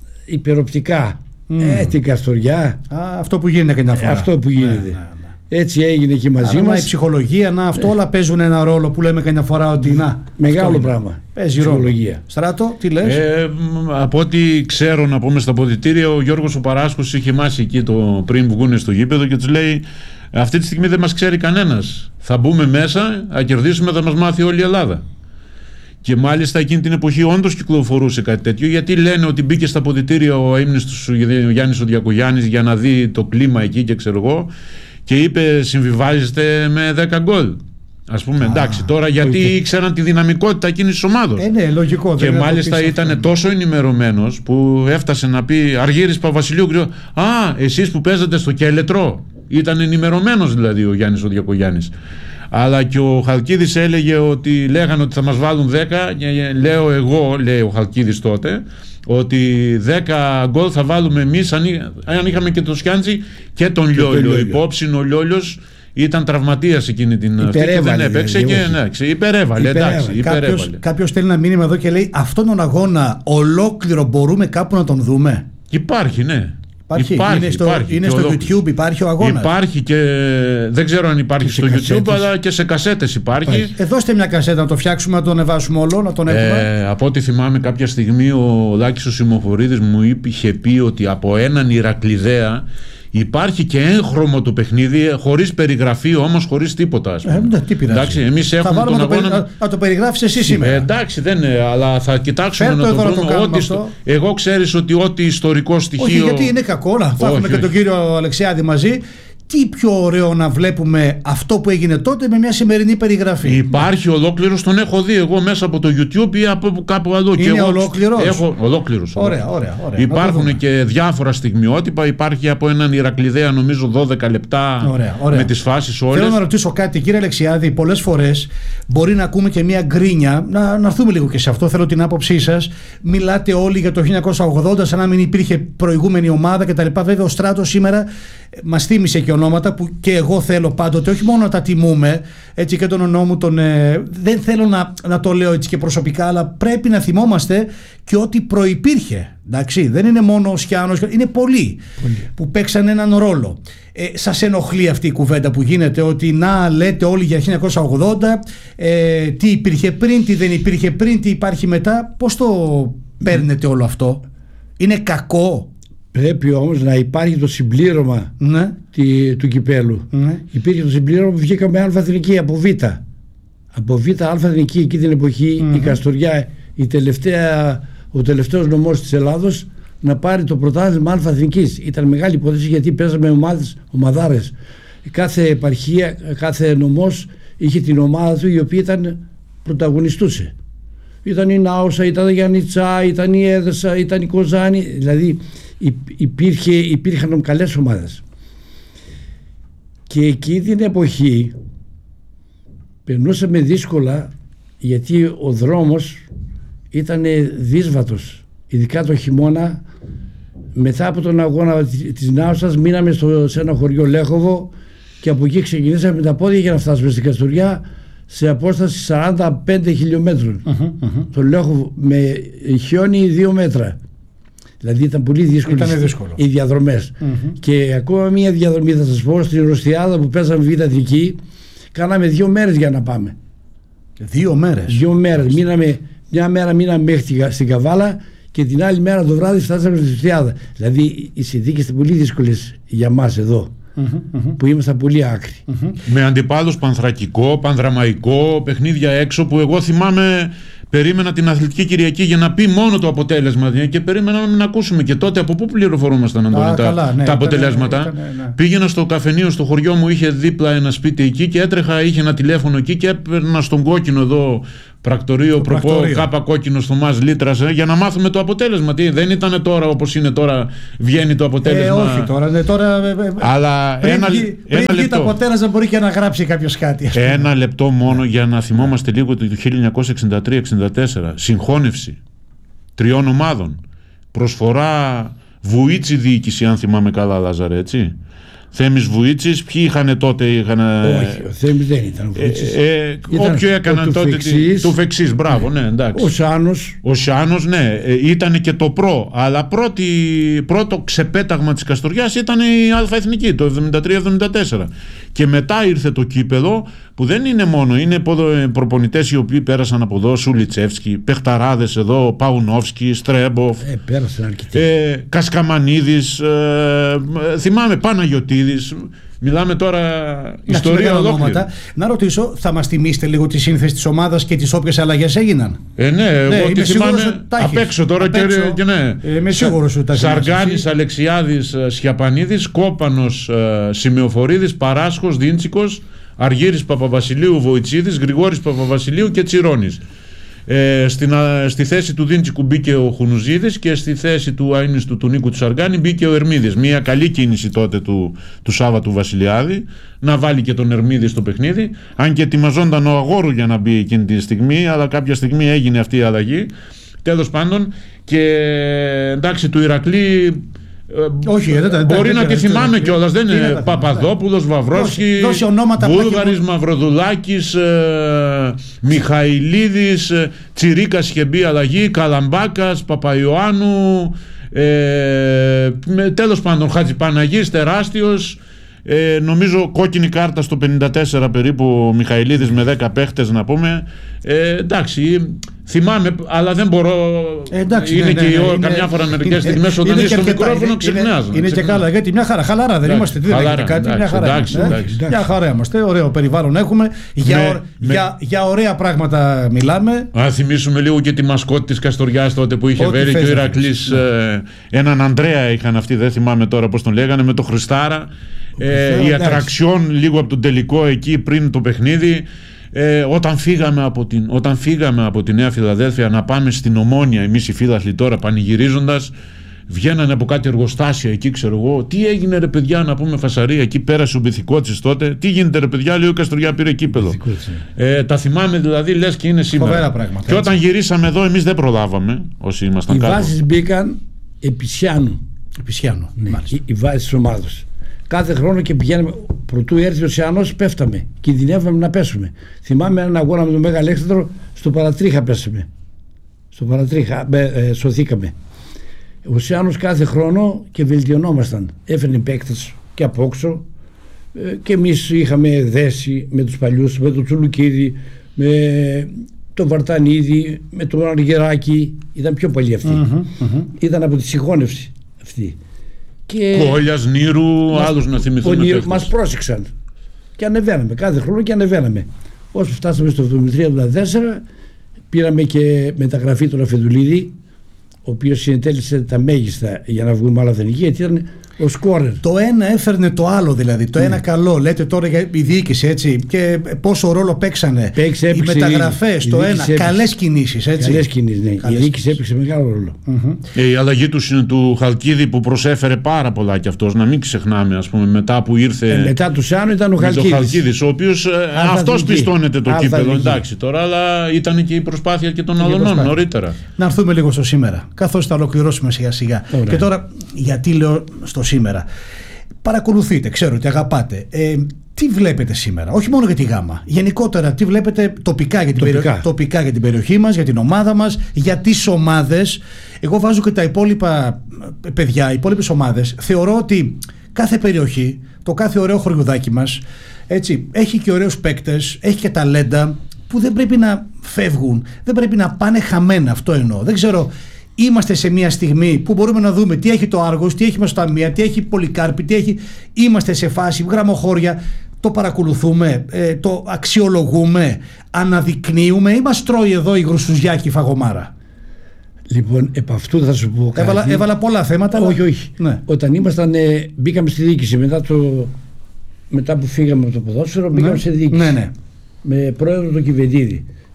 υπεροπτικά. Mm. Ε, την Καστοριά. Α, αυτό που γίνεται καμιά φορά. Αυτό που γίνεται. Ναι, ναι, ναι. Έτσι έγινε και μαζί Άρα, μας. Η ψυχολογία, να, αυτό όλα παίζουν ένα ρόλο που λέμε καμιά φορά ότι να. Μεγάλο πράγμα. Παίζει ρόλο. Στράτο, τι λες? Ε, από ό,τι ξέρω να πούμε στα αποδυτήρια, ο Γιώργος ο Παράσκος είχε μάσει εκεί το, πριν βγούνε στο γήπεδο και τους λέει: αυτή τη στιγμή δεν μας ξέρει κανένας. Θα μπούμε μέσα, θα κερδίσουμε, θα μας μάθει όλη η Ελλάδα. Και μάλιστα εκείνη την εποχή όντως κυκλοφορούσε κάτι τέτοιο, γιατί λένε ότι μπήκε στα αποδυτήρια ο ύμνηστος ο Γιάννης ο Διακογιάννης για να δει το κλίμα εκεί και ξέρω εγώ, και είπε συμβιβάζεστε με δέκα γκολ. Ας πούμε, ah, εντάξει, τώρα γιατί okay. ήξεραν τη δυναμικότητα εκείνης της ομάδος. Ε, ναι, λογικό. Και μάλιστα ήταν αυτό. Τόσο ενημερωμένος που έφτασε να πει Αργύρης Παπαβασιλείου, α, εσείς που παίζατε στο Κέλετρο. Ήταν ενημερωμένος δηλαδή ο Γιάννης ο Διακογιάννης. Αλλά και ο Χαλκίδης έλεγε ότι λέγανε ότι θα μας βάλουν δέκα, και λέω εγώ, λέει ο Χαλκίδης τότε, ότι δέκα γκολ θα βάλουμε εμείς αν, αν είχαμε και τον Σκιάντζη και τον Λιόλιο. Υπόψη ο Λιόλιος ήταν τραυματίας εκείνη την αυτή και δεν έπαιξε και ναι, υπερέβαλε. Εντάξει, κάποιος, κάποιος στέλνει ένα μήνυμα εδώ και λέει αυτόν τον αγώνα ολόκληρο μπορούμε κάπου να τον δούμε? Υπάρχει, ναι. Υπάρχει, υπάρχει, είναι στο, υπάρχει είναι στο YouTube, υπάρχει ο αγώνας. Υπάρχει και δεν ξέρω αν υπάρχει στο YouTube, αλλά και σε κασέτες υπάρχει. υπάρχει. Ε, δώστε μια κασέτα να το φτιάξουμε, να το ανεβάσουμε όλο, να τον έχουμε. Ε, από ό,τι θυμάμαι, κάποια στιγμή ο Λάκης ο Σιμοφορίδης μου είχε πει ότι από έναν Ηρακλειδαία υπάρχει και έγχρωμο το παιχνίδι, χωρίς περιγραφή όμως, χωρίς τίποτα. Ας πούμε. Ε, τι πειράζει. Εντάξει, εμείς έχουμε θα τον αγώνα. Να, να το περιγράψεις εσύ σήμερα. Ε, εντάξει, δεν είναι, αλλά θα κοιτάξουμε Φέρτο να το βρούμε. Το ό,τι στο... Εγώ ξέρεις ότι ό,τι ιστορικό στοιχείο. Όχι, γιατί είναι κακό να θα έχουμε και τον κύριο Αλεξιάδη μαζί. Τι πιο ωραίο να βλέπουμε αυτό που έγινε τότε με μια σημερινή περιγραφή. Υπάρχει ολόκληρος, τον έχω δει εγώ μέσα από το YouTube ή από κάπου αλλού. Είναι ολόκληρος. Έχω ολόκληρος. Ωραία, ωραία, ωραία. Υπάρχουν και διάφορα στιγμιότυπα. Υπάρχει από έναν Ηρακλειδαία, νομίζω δώδεκα λεπτά ωραία, ωραία. με τις φάσεις όλες. Θέλω να ρωτήσω κάτι, κύριε Αλεξιάδη. Πολλές φορές μπορεί να ακούμε και μια γκρίνια. Να, να έρθουμε λίγο και σε αυτό. Θέλω την άποψή σας. Μιλάτε όλοι για το χίλια εννιακόσια ογδόντα σαν να μην υπήρχε προηγούμενη ομάδα κτλ. Βέβαια, ο Στράτος σήμερα μας θύμισε και ονόματα που και εγώ θέλω πάντοτε, όχι μόνο να τα τιμούμε, έτσι και τον ονό μου τον, ε, δεν θέλω να, να το λέω έτσι και προσωπικά, αλλά πρέπει να θυμόμαστε και ότι προϋπήρχε. Εντάξει, δεν είναι μόνο ο Σκιάνος, είναι πολλοί Πολύ. που παίξαν έναν ρόλο. Ε, σας ενοχλεί αυτή η κουβέντα που γίνεται, ότι να λέτε όλοι για χίλια εννιακόσια ογδόντα, ε, τι υπήρχε πριν, τι δεν υπήρχε πριν, τι υπάρχει μετά? Πώς το παίρνετε όλο αυτό? Είναι κακό? Πρέπει όμως να υπάρχει το συμπλήρωμα ναι. τη, του κυπέλου. Ναι. Υπήρχε το συμπλήρωμα που βγήκαμε Α εθνική από Β. Από Β Α εθνική εκεί την εποχή mm-hmm. η Καστοριά, η τελευταία, ο τελευταίος νομός της Ελλάδος να πάρει το πρωτάθλημα Α εθνικής. Ήταν μεγάλη υπόθεση γιατί παίζαμε ομάδες, ομαδάρες. Κάθε επαρχία, κάθε νομός είχε την ομάδα του η οποία ήταν πρωταγωνιστούσε. Ήταν η Νάουσα, ήταν η Γιάννητσά, ήταν η Έδεσα, ήταν η Κοζάνη. Δηλαδή υπήρχε, υπήρχαν καλές ομάδες. Και εκεί την εποχή περνούσαμε δύσκολα γιατί ο δρόμος ήταν δύσβατος. Ειδικά το χειμώνα, μετά από τον αγώνα της Νάουσας μείναμε στο, σε ένα χωριό Λέχοβο και από εκεί ξεκινήσαμε με τα πόδια για να φτάσουμε στην Καστοριά σε απόσταση σαράντα πέντε χιλιόμετρων. Uh-huh, uh-huh. Το Λέχοβο με χιόνι δύο μέτρα. Δηλαδή ήταν πολύ δύσκολο οι διαδρομές. Mm-hmm. Και ακόμα μια διαδρομή θα σας πω, στην Ροστιάδα που παίζαμε Β' Εθνική, κάναμε δύο μέρες για να πάμε. Δύο μέρες? Δύο μέρες. Μείναμε, μια μέρα μείναμε μέχρι στην Καβάλα και την άλλη μέρα το βράδυ φτάσαμε στη Ροστιάδα. Δηλαδή οι συνθήκες ήταν πολύ δύσκολες για μας εδώ. Mm-hmm. Που ήμασταν πολύ άκρη. Mm-hmm. Με αντιπάλους Πανθρακικό, Πανδραμαϊκό, παιχνίδια έξω που εγώ θυμάμαι. Περίμενα την Αθλητική Κυριακή για να πει μόνο το αποτέλεσμα και περίμενα να ακούσουμε και τότε από πού πληροφορούμασταν Αντώνη, τα, καλά, ναι, τα αποτελέσματα. Ήταν, ήταν, ναι. Πήγαινα στο καφενείο στο χωριό μου, είχε δίπλα ένα σπίτι εκεί και έτρεχα, είχε ένα τηλέφωνο εκεί και έπαιρνα στον κόκκινο εδώ πρακτορείο προπό κάπα κόκκινο στο Μάζ Λίτρας, για να μάθουμε το αποτέλεσμα. Τι, δεν ήταν τώρα όπως είναι τώρα, βγαίνει το αποτέλεσμα. Ε, όχι τώρα. Ναι, τώρα αλλά πριν, ένα, πριν ένα βγει το αποτέλεσμα μπορεί και να γράψει κάποιος κάτι. Ένα λεπτό μόνο για να θυμόμαστε λίγο το χίλια εννιακόσια εξήντα τρία εξήντα τέσσερα. Συγχώνευση τριών ομάδων. Προσφορά Βουίτσι διοίκηση, αν θυμάμαι καλά, Λάζαρε, έτσι. Θέμης Βουίτσης, ποιοι είχαν τότε. Είχαν... Όχι, ο Θέμης δεν ήταν Βουίτσης. Ε, ε, όποιο έκαναν τότε. Φεξής, του Φεξής, μπράβο, ναι, εντάξει. Ο Σάνος. Ο Σάνος, ναι, ε, ήταν και το προ. Αλλά πρώτη, πρώτο ξεπέταγμα της Καστοριάς ήταν η Αλφα Εθνική, το εβδομήντα τρία εβδομήντα τέσσερα. Και μετά ήρθε το κύπελο, που δεν είναι μόνο, είναι προπονητές οι οποίοι πέρασαν από εδώ, Σουλιτσεύσκι, παιχταράδες εδώ, Παουνόφσκι, Στρέμποφ, ε, πέρασαν αρκετοί. Ε, Κασκαμανίδης, ε, θυμάμαι Παναγιωτίδης. Μιλάμε τώρα ιστορία ολόκληρη. Να ρωτήσω, θα μας θυμίσετε λίγο τη σύνθεση της ομάδας και τις όποιες αλλαγές έγιναν? Ε, ναι, εγώ ναι, τη θυμάμαι απ' έξω τώρα. Απ' έξω, και, και ναι. Ε, είμαι σίγουρος ότι τα Σαργάνης, Αλεξιάδης, Σιαπανίδης, Κόπανος, Σημεοφορίδης, Παράσχος, Δίντσικος, Αργύρης Παπαβασιλείου, Βοητσίδης, Γρηγόρης Παπαβασιλείου και Τσιρώνης. Ε, στην, στη θέση του Δίντσικου μπήκε ο Χουνουζίδης και στη θέση του αείμνηστου του Νίκου του Σαργάνη μπήκε ο Ερμίδης. Μια καλή κίνηση τότε του, του Σάββατου Βασιλιάδη να βάλει και τον Ερμίδη στο παιχνίδι, αν και ετοιμαζόταν ο Αγόρου για να μπει εκείνη τη στιγμή, αλλά κάποια στιγμή έγινε αυτή η αλλαγή. Τέλος πάντων, και εντάξει, του Ηρακλή όχι, δεν, δεν, μπορεί δεν, να δεν, τη θυμάμαι κιόλας, δεν είναι δεν, Παπαδόπουλος, Βαυρόσκι, Βούλγαρης, Μαυροδουλάκης, ε, Μιχαηλίδης, ε, Τσιρίκας είχε μπει αλλαγή, Καλαμπάκας, Παπαϊωάννου, ε, τέλος πάντων Χατζηπαναγής, τεράστιος. Ε, νομίζω κόκκινη κάρτα στο πενήντα τέσσερα περίπου ο Μιχαηλίδης με δέκα παίχτες, να πούμε. Ε, εντάξει, θυμάμαι, αλλά δεν μπορώ. Ε, εντάξει, είναι ναι, και ναι, ναι, καμιά είναι, φορά μερικές στιγμές όταν είσαι στο μικρόφωνο ξεχνάς. Είναι, είναι και καλά, γιατί μια χαρά, χαλαρά δεν είμαστε. Δεν χαλάρα, κάτι, εντάξει, μια χαρά. Εντάξει, εντάξει, εντάξει. Μια χαρά είμαστε, ωραίο περιβάλλον έχουμε. Για, με, ω, με, για, για ωραία πράγματα μιλάμε. Να θυμίσουμε λίγο και τη μασκότη της Καστοριάς τότε που είχε Βέρει και ο Ηρακλής. Ε, έναν Ανδρέα είχαν αυτοί, δεν θυμάμαι τώρα πώς τον λέγανε, με το Χριστάρα. Ε, η ατραξιόν λίγο από τον τελικό εκεί πριν το παιχνίδι. Ε, όταν, φύγαμε από την, όταν φύγαμε από τη Νέα Φιλαδέλφια να πάμε στην Ομόνια, εμείς οι φίλαθλοι τώρα πανηγυρίζοντας, βγαίνανε από κάτι εργοστάσια εκεί, ξέρω εγώ. Τι έγινε ρε παιδιά, να πούμε φασαρία, εκεί πέρασε ο Μπιθικότσης τότε. Τι γίνεται ρε παιδιά, λέει ο Καστοριά πήρε κύπελο. Ε, τα θυμάμαι δηλαδή, λες και είναι σήμερα. Πράγματα, και όταν γυρίσαμε εδώ, εμείς δεν προλάβαμε όσοι ήμασταν οι κάτω. Οι βάσεις μπήκαν επισιάνου. Επισιάνου. Ναι, οι, οι βάσεις της ομάδας. Κάθε χρόνο και πηγαίναμε, πρωτού έρθει ο Σιανός, πέφταμε. Κινδυνεύαμε να πέσουμε. Θυμάμαι έναν αγώνα με τον Μέγα Αλέξανδρο, στο Παρατρίχα πέσαμε. Στο Παρατρίχα ε, σωθήκαμε. Ο Σιάνος κάθε χρόνο και βελτιωνόμασταν. Έφερνε παίκτες και από όξω ε, και εμείς είχαμε δέσει με τους παλιούς, με τον Τσουλουκίδη, με τον Βαρτανίδη, με τον Αργυράκη. Ήταν πιο παλιοί αυτοί. Mm-hmm, mm-hmm. Ήταν από τη συγχώνευση αυτή. Κόλιας, Νύρου, μας, άλλους να θυμηθούμε. Μας πρόσεξαν και ανεβαίναμε κάθε χρόνο και ανεβαίναμε. Όσο φτάσαμε στο εβδομήντα τρία εβδομήντα τέσσερα πήραμε και μεταγραφή τον Αφεντουλίδη, ο οποίος συνετέλεσε τα μέγιστα για να βγούμε άλλα εθνική, γιατί ήταν ο σκόρερ. Το ένα έφερνε το άλλο, δηλαδή. Το mm. ένα καλό. Λέτε τώρα για η διοίκηση, έτσι. Και πόσο ρόλο παίξανε. Παίξε, οι μεταγραφές, το ένα. Καλές κινήσεις, έτσι. Καλές κινήσεις, ναι. Καλές η διοίκηση έπαιξε μεγάλο ρόλο. Mm-hmm. Ε, η αλλαγή του, του Χαλκίδη που προσέφερε πάρα πολλά κι αυτός. Να μην ξεχνάμε, ας πούμε, μετά που ήρθε. Ε, μετά του Σάνου ήταν ο Χαλκίδης. Ο Χαλκίδης, ο οποίος ε, αυτός πιστώνεται το κύπελο. Εντάξει τώρα, αλλά ήταν και η προσπάθεια και των αλλωνών νωρίτερα. Να έρθουμε λίγο στο σήμερα, καθώς θα ολοκληρώσουμε σιγά-σιγά. Και τώρα, γιατί λέω στο σήμερα. Παρακολουθείτε, ξέρω ότι αγαπάτε. Ε, τι βλέπετε σήμερα, όχι μόνο για τη Γάμα. Γενικότερα, τι βλέπετε τοπικά για την, τοπικά. Περιο... τοπικά για την περιοχή μας, για την ομάδα μας, για τις ομάδες. Εγώ βάζω και τα υπόλοιπα παιδιά, οι υπόλοιπες ομάδες. Θεωρώ ότι κάθε περιοχή, το κάθε ωραίο χωριουδάκι μας, έτσι, έχει και ωραίους παίκτες, έχει και ταλέντα που δεν πρέπει να φεύγουν, δεν πρέπει να πάνε χαμένα. Αυτό εννοώ. Δεν ξέρω. Είμαστε σε μια στιγμή που μπορούμε να δούμε τι έχει το Άργος, τι έχει Μεσοταμία, τι έχει Πολυκάρπη, τι έχει... Είμαστε σε φάση γραμμοχώρια, το παρακολουθούμε, ε, το αξιολογούμε, αναδεικνύουμε ή μας τρώει εδώ η Γρουσουζιά και η Φαγωμάρα. Λοιπόν, επ' αυτού θα σου πω κάτι. Έβαλα, έβαλα πολλά θέματα. Όχι, όχι. Ναι. Όταν ήμασταν, ε, μπήκαμε στη διοίκηση μετά, το, μετά που φύγαμε από το ποδόσφαιρο, μπήκαμε ναι. σε διοίκηση. Ναι, ναι. Με πρόεδρο τον Κιβεντίδη.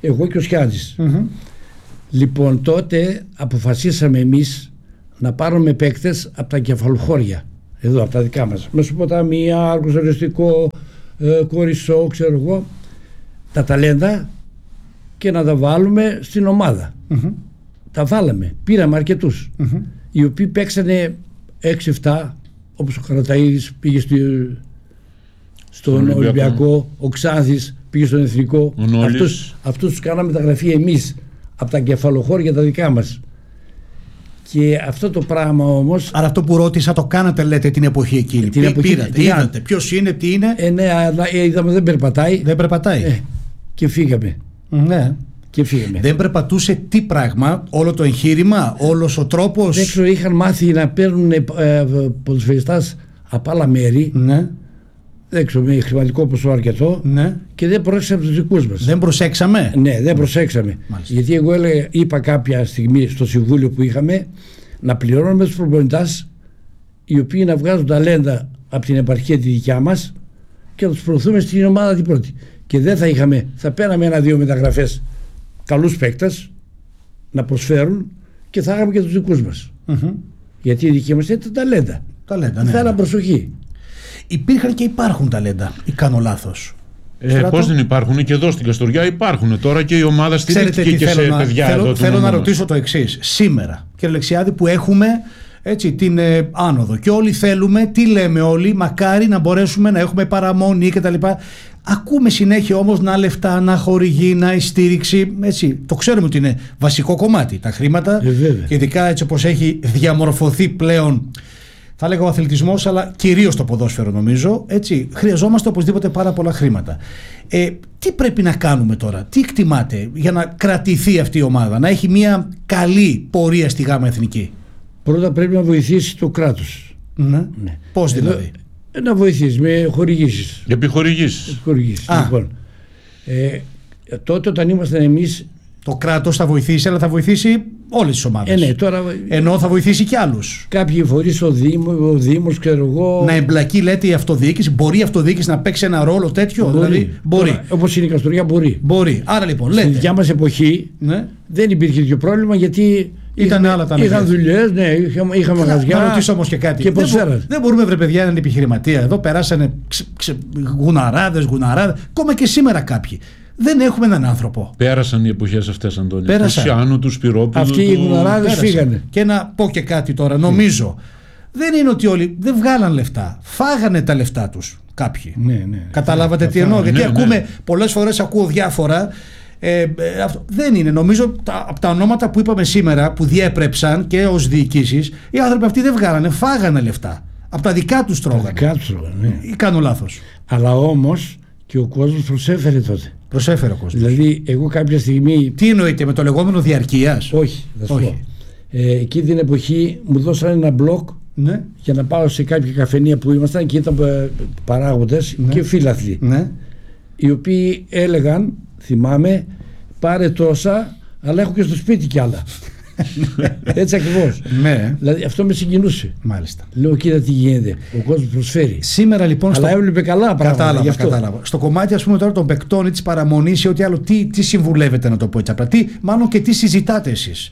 εγώ και ο Σιάδης. Mm-hmm. Λοιπόν, τότε αποφασίσαμε εμείς να πάρουμε παίκτες από τα κεφαλοχώρια, εδώ από τα δικά μας, Μεσοποταμία, Άργος, Αριστικό, ε, Κορισσό, ξέρω εγώ, τα ταλέντα, και να τα βάλουμε στην ομάδα. Mm-hmm. Τα βάλαμε, πήραμε αρκετούς, mm-hmm. οι οποίοι παίξανε έξι εφτά, όπως ο Καραταΐδης πήγε στο, στον Ολυμπιακό. Ολυμπιακό, ο Ξάνθης πήγε στον Εθνικό. Αυτούς, αυτούς τους κάναμε μεταγραφή εμείς από τα κεφαλοχώρια τα δικά μας. Και αυτό το πράγμα όμως. Άρα αυτό που ρώτησα το κάνατε, λέτε, την εποχή εκείνη. Την εποχή, πήρατε, είδατε ποιος είναι, τι είναι. Ε, ναι, είδαμε δεν περπατάει. Δεν περπατάει. Ε, και φύγαμε. Ναι. Και φύγαμε. Δεν περπατούσε τι πράγμα, όλο το εγχείρημα, όλος ο τρόπος. Δεν ξέρω, είχαν μάθει να παίρνουν ε, ε, ποδοσφαιριστάς από άλλα μέρη. Ναι. Δεν ξέρω, με χρηματικό ποσό αρκετό. Ναι. Και δεν προσέξαμε τους δικούς μας. Δεν προσέξαμε. Ναι, δεν προσέξαμε. Μάλιστα. Γιατί εγώ έλεγα, είπα κάποια στιγμή στο συμβούλιο που είχαμε να πληρώνουμε τους προπονητάς οι οποίοι να βγάζουν ταλέντα από την επαρχία τη δικιά μας και να τους προωθούμε στην ομάδα την πρώτη. Και δεν θα είχαμε, θα πέραμε ένα-δύο μεταγραφές καλούς παίκτες να προσφέρουν και θα είχαμε και τους δικούς μας. Mm-hmm. Γιατί οι δικοί μας ήταν ταλέντα. Ταλέντα, ναι. Θέλαν προσοχή. Υπήρχαν και υπάρχουν ταλέντα, ή κάνω λάθος? Ε, πώς δεν υπάρχουν, και εδώ στην Καστοριά υπάρχουν. Τώρα και η ομάδα στηρίχθηκε και σε να, παιδιά θέλω, εδώ. Θέλω να ρωτήσω το εξής. Σήμερα, κύριε Λεξιάδη, που έχουμε έτσι, την ε, άνοδο και όλοι θέλουμε, τι λέμε όλοι, μακάρι να μπορέσουμε να έχουμε παραμονή κτλ. Ακούμε συνέχεια όμως να λεφτά, να χορηγεί, να η στήριξη. Έτσι, το ξέρουμε ότι είναι βασικό κομμάτι τα χρήματα. Ε, και ειδικά έτσι όπως έχει διαμορφωθεί πλέον, θα λέγω ο αθλητισμός, αλλά κυρίως το ποδόσφαιρο νομίζω. Έτσι, χρειαζόμαστε οπωσδήποτε πάρα πολλά χρήματα. Ε, τι πρέπει να κάνουμε τώρα, τι εκτιμάτε για να κρατηθεί αυτή η ομάδα, να έχει μια καλή πορεία στη ΓΑΜΑ Εθνική? Πρώτα πρέπει να βοηθήσει το κράτος. Ναι. Ναι. Πώς δηλαδή? Ε, να βοηθήσει με χορηγήσεις. Επιχορηγήσεις. Επιχορηγήσεις. Λοιπόν, ε, τότε όταν ήμασταν εμείς. Το κράτος θα βοηθήσει, αλλά θα βοηθήσει όλες τις ομάδες. Ε, ναι, τώρα, ενώ θα βοηθήσει και άλλους. Κάποιοι φορείς, ο, Δήμο, ο Δήμος, ξέρω εγώ. Να εμπλακεί, λέτε, η αυτοδιοίκηση. Μπορεί η αυτοδιοίκηση να παίξει ένα ρόλο τέτοιο? Μπορεί. Δηλαδή, μπορεί. Τώρα, όπως είναι η Καστοριά, μπορεί. Μπορεί. Άρα λοιπόν, λέτε. Στη δικιά μας εποχή, ναι, δεν υπήρχε τέτοιο πρόβλημα, γιατί ήταν άλλα τα είχαν δουλειές, ναι, είχαμε, είχαμε μαγαζιά. Να ρωτήσω όμως και κάτι. Και δεν, μπο, δεν μπορούμε, βρε παιδιά, να είναι επιχειρηματία. Εδώ περάσανε ξε, ξε, γουναράδες, γουναράδες. Ακόμα και σήμερα κάποιοι. Δεν έχουμε έναν άνθρωπο. Πέρασαν οι εποχές αυτές, Αντώνη. Πέρασαν. Του Σιάνου, του Σπυρόπουλου. Αυτοί οι γουναράδες φύγανε. Και να πω και κάτι τώρα. Νομίζω δεν είναι ότι όλοι δεν βγάλαν λεφτά. Φάγανε τα λεφτά τους κάποιοι. Ναι, ναι. Καταλάβατε θα, τι εννοώ? θα, Γιατί ναι, ακούμε, ναι. πολλές φορές ακούω διάφορα. Ε, ε, αυτό. Δεν είναι. Νομίζω τα, από τα ονόματα που είπαμε σήμερα, που διέπρεψαν και ως διοικήσεις, οι άνθρωποι αυτοί δεν βγάλανε. Φάγανε λεφτά. Από τα δικά τους τρώγανε. Τα δικά τους τρώγανε, ναι. Ή κάνω λάθος? Αλλά όμως και ο κόσμος προσέφερε τότε. Προσέφερε ο κόσμος. Δηλαδή, εγώ κάποια στιγμή. Τι εννοείται, με το λεγόμενο διαρκείας? Όχι, θα σου Όχι. πω. Ε, εκείνη την εποχή μου δώσαν ένα μπλοκ, ναι, για να πάω σε κάποια καφενεία που ήμασταν και ήταν παράγοντες, ναι, και φίλαθλοι. Ναι. Οι οποίοι έλεγαν, θυμάμαι, πάρε τόσα, αλλά έχω και στο σπίτι κι άλλα. Έτσι ακριβώς. Ναι. Δηλαδή αυτό με συγκινούσε. Μάλιστα. Λέω, κοίτα τι γίνεται. Ο κόσμος προσφέρει. Σήμερα λοιπόν. Αλλά στο... έβλεπε καλά πράγματα. Κατάλαβα, κατάλαβα. Στο κομμάτι, ας πούμε, τώρα των παικτών ή της παραμονής ή ό,τι άλλο, τι, τι συμβουλεύετε, να το πω έτσι απλά? Τι, μάλλον και τι συζητάτε εσείς?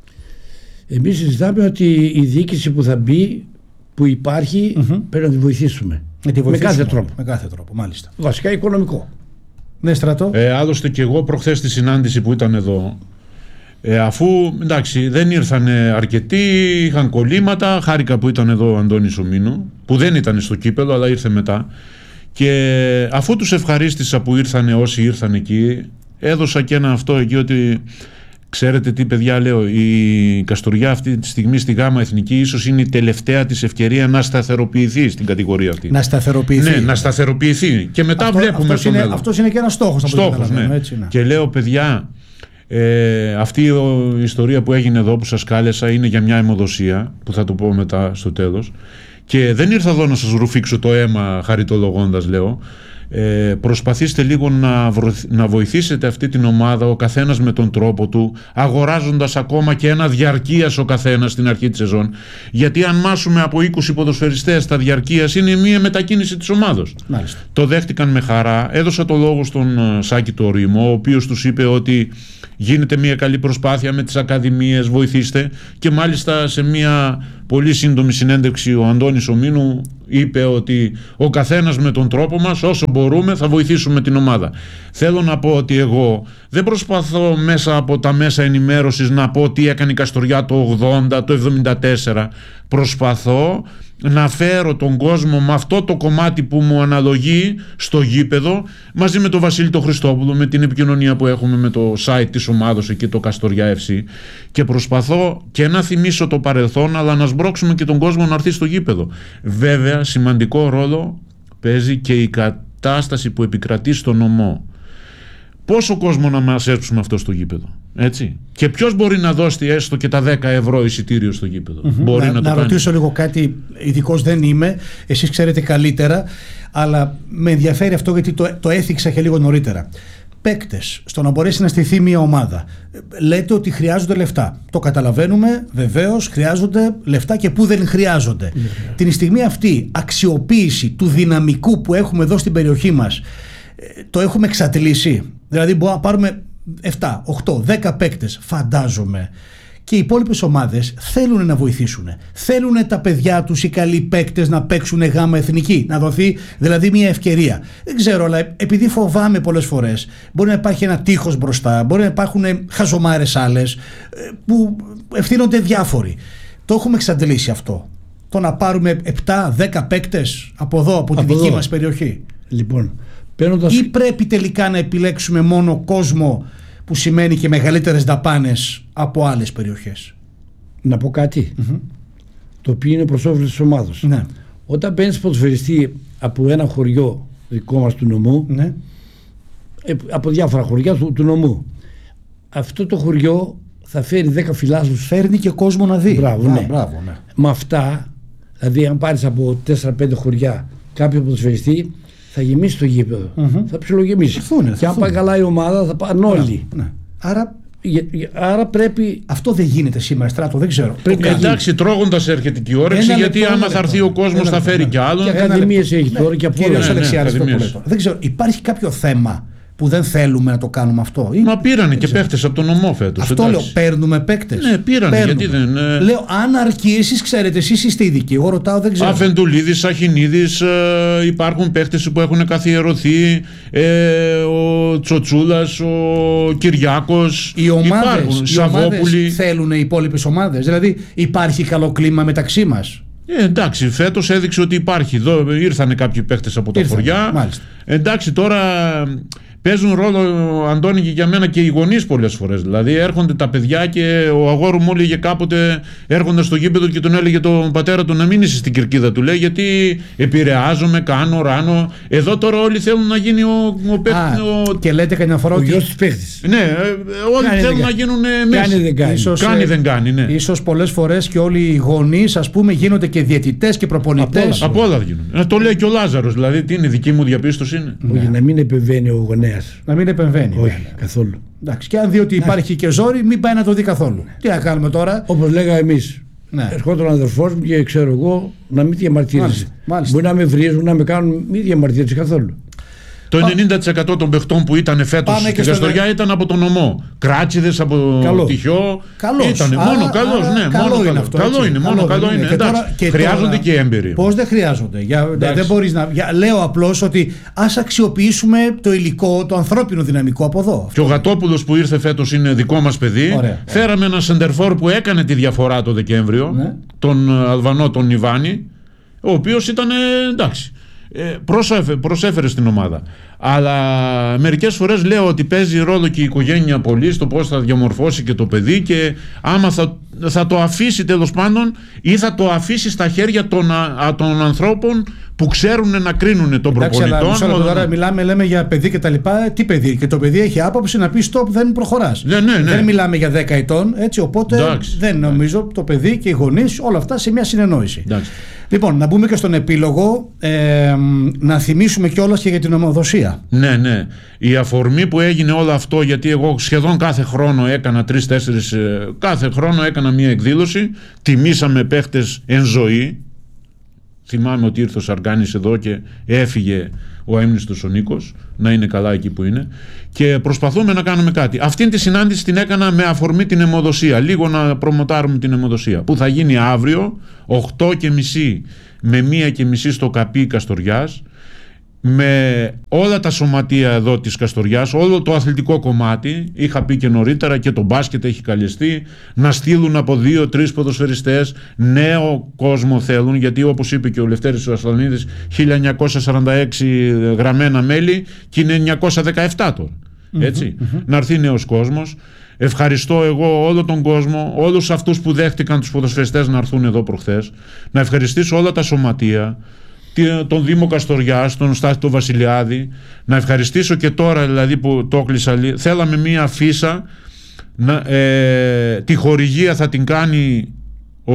Εμείς συζητάμε ότι η διοίκηση που θα μπει, που υπάρχει, mm-hmm, πρέπει να τη βοηθήσουμε. Να τη βοηθήσουμε. Με κάθε τρόπο. Με κάθε τρόπο, μάλιστα. Βασικά οικονομικό. Ναι, Στρατό. Ε, άλλωστε και εγώ προχθές στη συνάντηση που ήταν εδώ, ε, αφού εντάξει δεν ήρθαν αρκετοί, είχαν κολλήματα, χάρηκα που ήταν εδώ ο Αντώνης ο Μίνου, που δεν ήταν στο κύπελο αλλά ήρθε μετά, και αφού τους ευχαρίστησα που ήρθαν όσοι ήρθαν εκεί, έδωσα και ένα αυτό εκεί, ότι ξέρετε τι παιδιά, λέω, η Καστοριά αυτή τη στιγμή στη ΓΑΜΑ Εθνική ίσως είναι η τελευταία της ευκαιρία να σταθεροποιηθεί στην κατηγορία αυτή. Να σταθεροποιηθεί. Ναι, να σταθεροποιηθεί. Και μετά αυτό, βλέπουμε αυτός στο είναι, μέλλον. αυτός είναι και ένας στόχος. Στόχος, ναι. Έτσι, ναι. Και λέω, παιδιά, ε, αυτή η ιστορία που έγινε εδώ που σας κάλεσα είναι για μια αιμοδοσία, που θα το πω μετά στο τέλος. Και δεν ήρθα εδώ να σας ρουφήξω το αίμα χαριτολογώντας, λέω. Ε, προσπαθήστε λίγο να, βρωθ, να βοηθήσετε αυτή την ομάδα, ο καθένας με τον τρόπο του, αγοράζοντας ακόμα και ένα διαρκείας ο καθένας στην αρχή της σεζόν, γιατί αν μάσουμε από είκοσι ποδοσφαιριστές στα διαρκείας είναι μία μετακίνηση της ομάδος. Μάλιστα. Το δέχτηκαν με χαρά. Έδωσα το λόγο στον Σάκη το Ρήμο, ο οποίος τους είπε ότι γίνεται μια καλή προσπάθεια με τις ακαδημίες, βοηθήστε, και μάλιστα σε μια πολύ σύντομη συνέντευξη ο Αντώνης Ομίνου είπε ότι ο καθένας με τον τρόπο μας, όσο μπορούμε, θα βοηθήσουμε την ομάδα. Θέλω να πω ότι εγώ δεν προσπαθώ μέσα από τα μέσα ενημέρωσης να πω τι έκανε η Καστοριά το ογδόντα, το εβδομήντα τέσσερα. Προσπαθώ να φέρω τον κόσμο με αυτό το κομμάτι που μου αναλογεί στο γήπεδο, μαζί με τον Βασίλη τον Χριστόπουλο, με την επικοινωνία που έχουμε με το site της ομάδος εκεί, το Καστοριά εφ σι, και προσπαθώ και να θυμίσω το παρελθόν, αλλά να σμπρώξουμε και τον κόσμο να έρθει στο γήπεδο. Βέβαια, σημαντικό ρόλο παίζει και η κατάσταση που επικρατεί στο νομό. Πόσο κόσμο να μας έρθουμε αυτό στο γήπεδο, έτσι? Και ποιος μπορεί να δώσει έστω και τα δέκα ευρώ εισιτήριο στο γήπεδο? Mm-hmm. Μπορεί να, να, να το ρωτήσω κάνει. λίγο κάτι, ειδικός δεν είμαι, εσείς ξέρετε καλύτερα, αλλά με ενδιαφέρει αυτό γιατί το, το έθιξα και λίγο νωρίτερα. Παίκτες, στο να μπορέσει να στηθεί μια ομάδα, λέτε ότι χρειάζονται λεφτά. Το καταλαβαίνουμε, βεβαίως χρειάζονται λεφτά, και πού δεν χρειάζονται. Mm-hmm. Την στιγμή αυτή, αξιοποίηση του δυναμικού που έχουμε εδώ στην περιοχή μας, το έχουμε εξατλήσει. Δηλαδή μπορούμε να πάρουμε επτά, οκτώ, δέκα παίκτες, φαντάζομαι, και οι υπόλοιπες ομάδες θέλουν να βοηθήσουν. Θέλουν τα παιδιά τους, οι καλοί παίκτες, να παίξουν γάμα εθνική, να δοθεί δηλαδή μια ευκαιρία. Δεν ξέρω, αλλά επειδή φοβάμαι πολλές φορές, μπορεί να υπάρχει ένα τείχος μπροστά, μπορεί να υπάρχουν χαζομάρες άλλες που ευθύνονται διάφοροι. Το έχουμε εξαντλήσει αυτό. Το να πάρουμε επτά δέκα παίκτες από εδώ, από, από τη δική μας περιοχή. Λοιπόν, παίρνοντας... Ή πρέπει τελικά να επιλέξουμε μόνο κόσμο που σημαίνει και μεγαλύτερες δαπάνες από άλλες περιοχές? Να πω κάτι, mm-hmm. το οποίο είναι προς όφελος της ομάδας. Ναι. Όταν παίρνεις ποδοσφαιριστή από ένα χωριό δικό μας του νομού, ναι. από διάφορα χωριά του, του νομού, αυτό το χωριό θα φέρει δέκα φιλάθλους. Φέρνει και κόσμο να δει. Μπράβο, ναι. Μπράβο, ναι. Με αυτά, δηλαδή αν πάρεις από τέσσερα πέντε χωριά κάποιο ποδοσφαιριστή, θα γεμίσει το γήπεδο. Mm-hmm. Θα ψιλογεμίσει. Και αν πάει καλά η ομάδα, θα πάνε όλοι. Ναι. Άρα, άρα πρέπει. Αυτό δεν γίνεται σήμερα, Στράτο, δεν ξέρω. Πρέπει εντάξει, τρώγοντας έρχεται και η όρεξη, ένα γιατί λεπτό, άμα θα έρθει ο κόσμος θα φέρει κι άλλον. Και ακαδημίες έχει τώρα και από όλα. Κύριος Αλεξιάδης, δεν ξέρω, υπάρχει κάποιο θέμα που δεν θέλουμε να το κάνουμε αυτό? Ή... Μα πήρανε και παίκτες από τον νομό φέτος. Αυτό εντάξει. Λέω, παίρνουμε παίκτες. Ναι, πήρανε. Παίρνουμε. Γιατί δεν. Ε... Λέω, αν αρκεί, εσείς ξέρετε, εσείς είστε ειδικοί. Εγώ ρωτάω, δεν ξέρω. Αφεντουλίδης, Αχινίδης, ε, υπάρχουν παίκτες που έχουν καθιερωθεί. Ε, ο Τσοτσούλας, ο Κυριάκος. Οι ομάδες, οι ομάδες θέλουν οι υπόλοιπες ομάδες. Δηλαδή, υπάρχει καλό κλίμα μεταξύ μας. Ε, εντάξει, φέτος έδειξε ότι υπάρχει. Εδώ ήρθανε κάποιοι παίκτες από τα Ήρθανε, χωριά. Μάλιστα. Εντάξει, τώρα. Παίζουν ρόλο, Αντώνη, και για μένα και οι γονείς πολλές φορές. Δηλαδή έρχονται τα παιδιά και ο αγόρου μου έλεγε κάποτε, έρχοντα στο γήπεδο και τον έλεγε τον πατέρα του να μην είσαι στην κερκίδα του. Λέει γιατί επηρεάζομαι, κάνω, ράνω. Εδώ τώρα όλοι θέλουν να γίνει ο, ο παίκτης. Ο... Και λέτε κανένα φορά ο ότι. γιος της παίκτης. Ναι, όλοι κάνει θέλουν να γίνουν μέσα. Κάνει δεν κάνει. Ίσως, κάνει δεν κάνει, ναι. Ίσως πολλές φορές και όλοι οι γονείς, ας πούμε, γίνονται και διαιτητές και προπονητές. Από όλα γίνονται. Το λέει και ο Λάζαρος. Δηλαδή, τι είναι, δική μου διαπίστωση είναι. Όχι, ναι. Να μην επεμβαίνει ο γονέας. Να μην επεμβαίνει. Όχι, ναι. καθόλου. Εντάξει, και αν δει ότι υπάρχει ναι. και ζόρι, μην πάει να το δει καθόλου. Ναι. Τι να κάνουμε τώρα. Όπως λέγαμε εμείς. Ναι. Ερχόταν ο αδερφός μου και ξέρω εγώ να μην διαμαρτύρεσαι. Μπορεί να με βρίζουν, να με κάνουν, μην διαμαρτύρεσαι καθόλου. Το ενενήντα τοις εκατό των παιχτών που ήταν φέτος στην Καστοριά στο... ήταν από τον νομό. Κράτσιδες από καλό. Τυχιό. Καλός. Ήταν μόνο καλός. Ναι, καλό μόνο είναι καλό. αυτό. Καλό είναι, μόνο καλό είναι. Και τώρα, και χρειάζονται τώρα, και έμπειροι. Πώς δεν χρειάζονται. Για, δεν μπορείς να, για, λέω απλώς ότι ας αξιοποιήσουμε το υλικό, το ανθρώπινο δυναμικό από εδώ. Και ο Γατόπουλος που ήρθε φέτος είναι δικό μας παιδί. Ωραία. Φέραμε ένα σεντερφόρ που έκανε τη διαφορά το Δεκέμβριο. Ναι. Τον Αλβανό, τον Ιβάνη, ο οποίος ήταν εντάξει. Προσέφερε, προσέφερε στην ομάδα. Αλλά μερικές φορές λέω ότι παίζει ρόλο και η οικογένεια πολύ στο πώς θα διαμορφώσει και το παιδί, και άμα θα θα το αφήσει τέλος πάντων, ή θα το αφήσει στα χέρια των, α, των ανθρώπων που ξέρουν να κρίνουν τον προπονητών. Εντάξει, αλλά τώρα μιλάμε, λέμε για παιδί και τα λοιπά. Τι παιδί? Και το παιδί έχει άποψη να πει stop, δεν προχωράς. Ναι, ναι, ναι. Δεν μιλάμε για δέκα ετών, έτσι, οπότε εντάξει, δεν νομίζω το παιδί και οι γονείς όλα αυτά σε μια συνεννόηση. Εντάξει. Λοιπόν, να μπούμε και στον επίλογο, ε, να θυμίσουμε κιόλας και για την ομοδοσία. Ναι, ναι. Η αφορμή που έγινε όλο αυτό, γιατί εγώ σχεδόν κάθε χρόνο έκανα τρεις-τέσσερις, κάθε χρόνο έκανα μια εκδήλωση, τιμήσαμε παίχτες εν ζωή. Θυμάμαι ότι ήρθε ο Σαργκάνης εδώ και έφυγε ο αείμνηστος ο Νίκος, να είναι καλά εκεί που είναι, και προσπαθούμε να κάνουμε κάτι. Αυτήν τη συνάντηση την έκανα με αφορμή την αιμοδοσία, λίγο να προμοτάρουμε την αιμοδοσία, που θα γίνει αύριο οκτώ και μισή με μία και μισή στο Καπί Καστοριάς, με όλα τα σωματεία εδώ της Καστοριάς, όλο το αθλητικό κομμάτι. Είχα πει και νωρίτερα, και το μπάσκετ έχει καλεστεί, να στείλουν από δύο-τρεις ποδοσφαιριστές, νέο κόσμο θέλουν, γιατί όπως είπε και ο Λευτέρης ο Ασλανίδης, χίλια εννιακόσια σαράντα έξι γραμμένα μέλη και είναι εννιακόσια δεκαεπτά τώρα, έτσι, mm-hmm, mm-hmm. να έρθει νέος κόσμος. Ευχαριστώ εγώ όλο τον κόσμο, όλους αυτούς που δέχτηκαν τους ποδοσφαιριστές να έρθουν εδώ προχθές, να ευχαριστήσω όλα τα σωματεία, τον Δήμο Καστοριάς, τον Στάθη τον Βασιλιάδη, να ευχαριστήσω και τώρα δηλαδή που το έκλεισα. Θέλαμε μία αφίσα, να, ε, τη χορηγία θα την κάνει ο,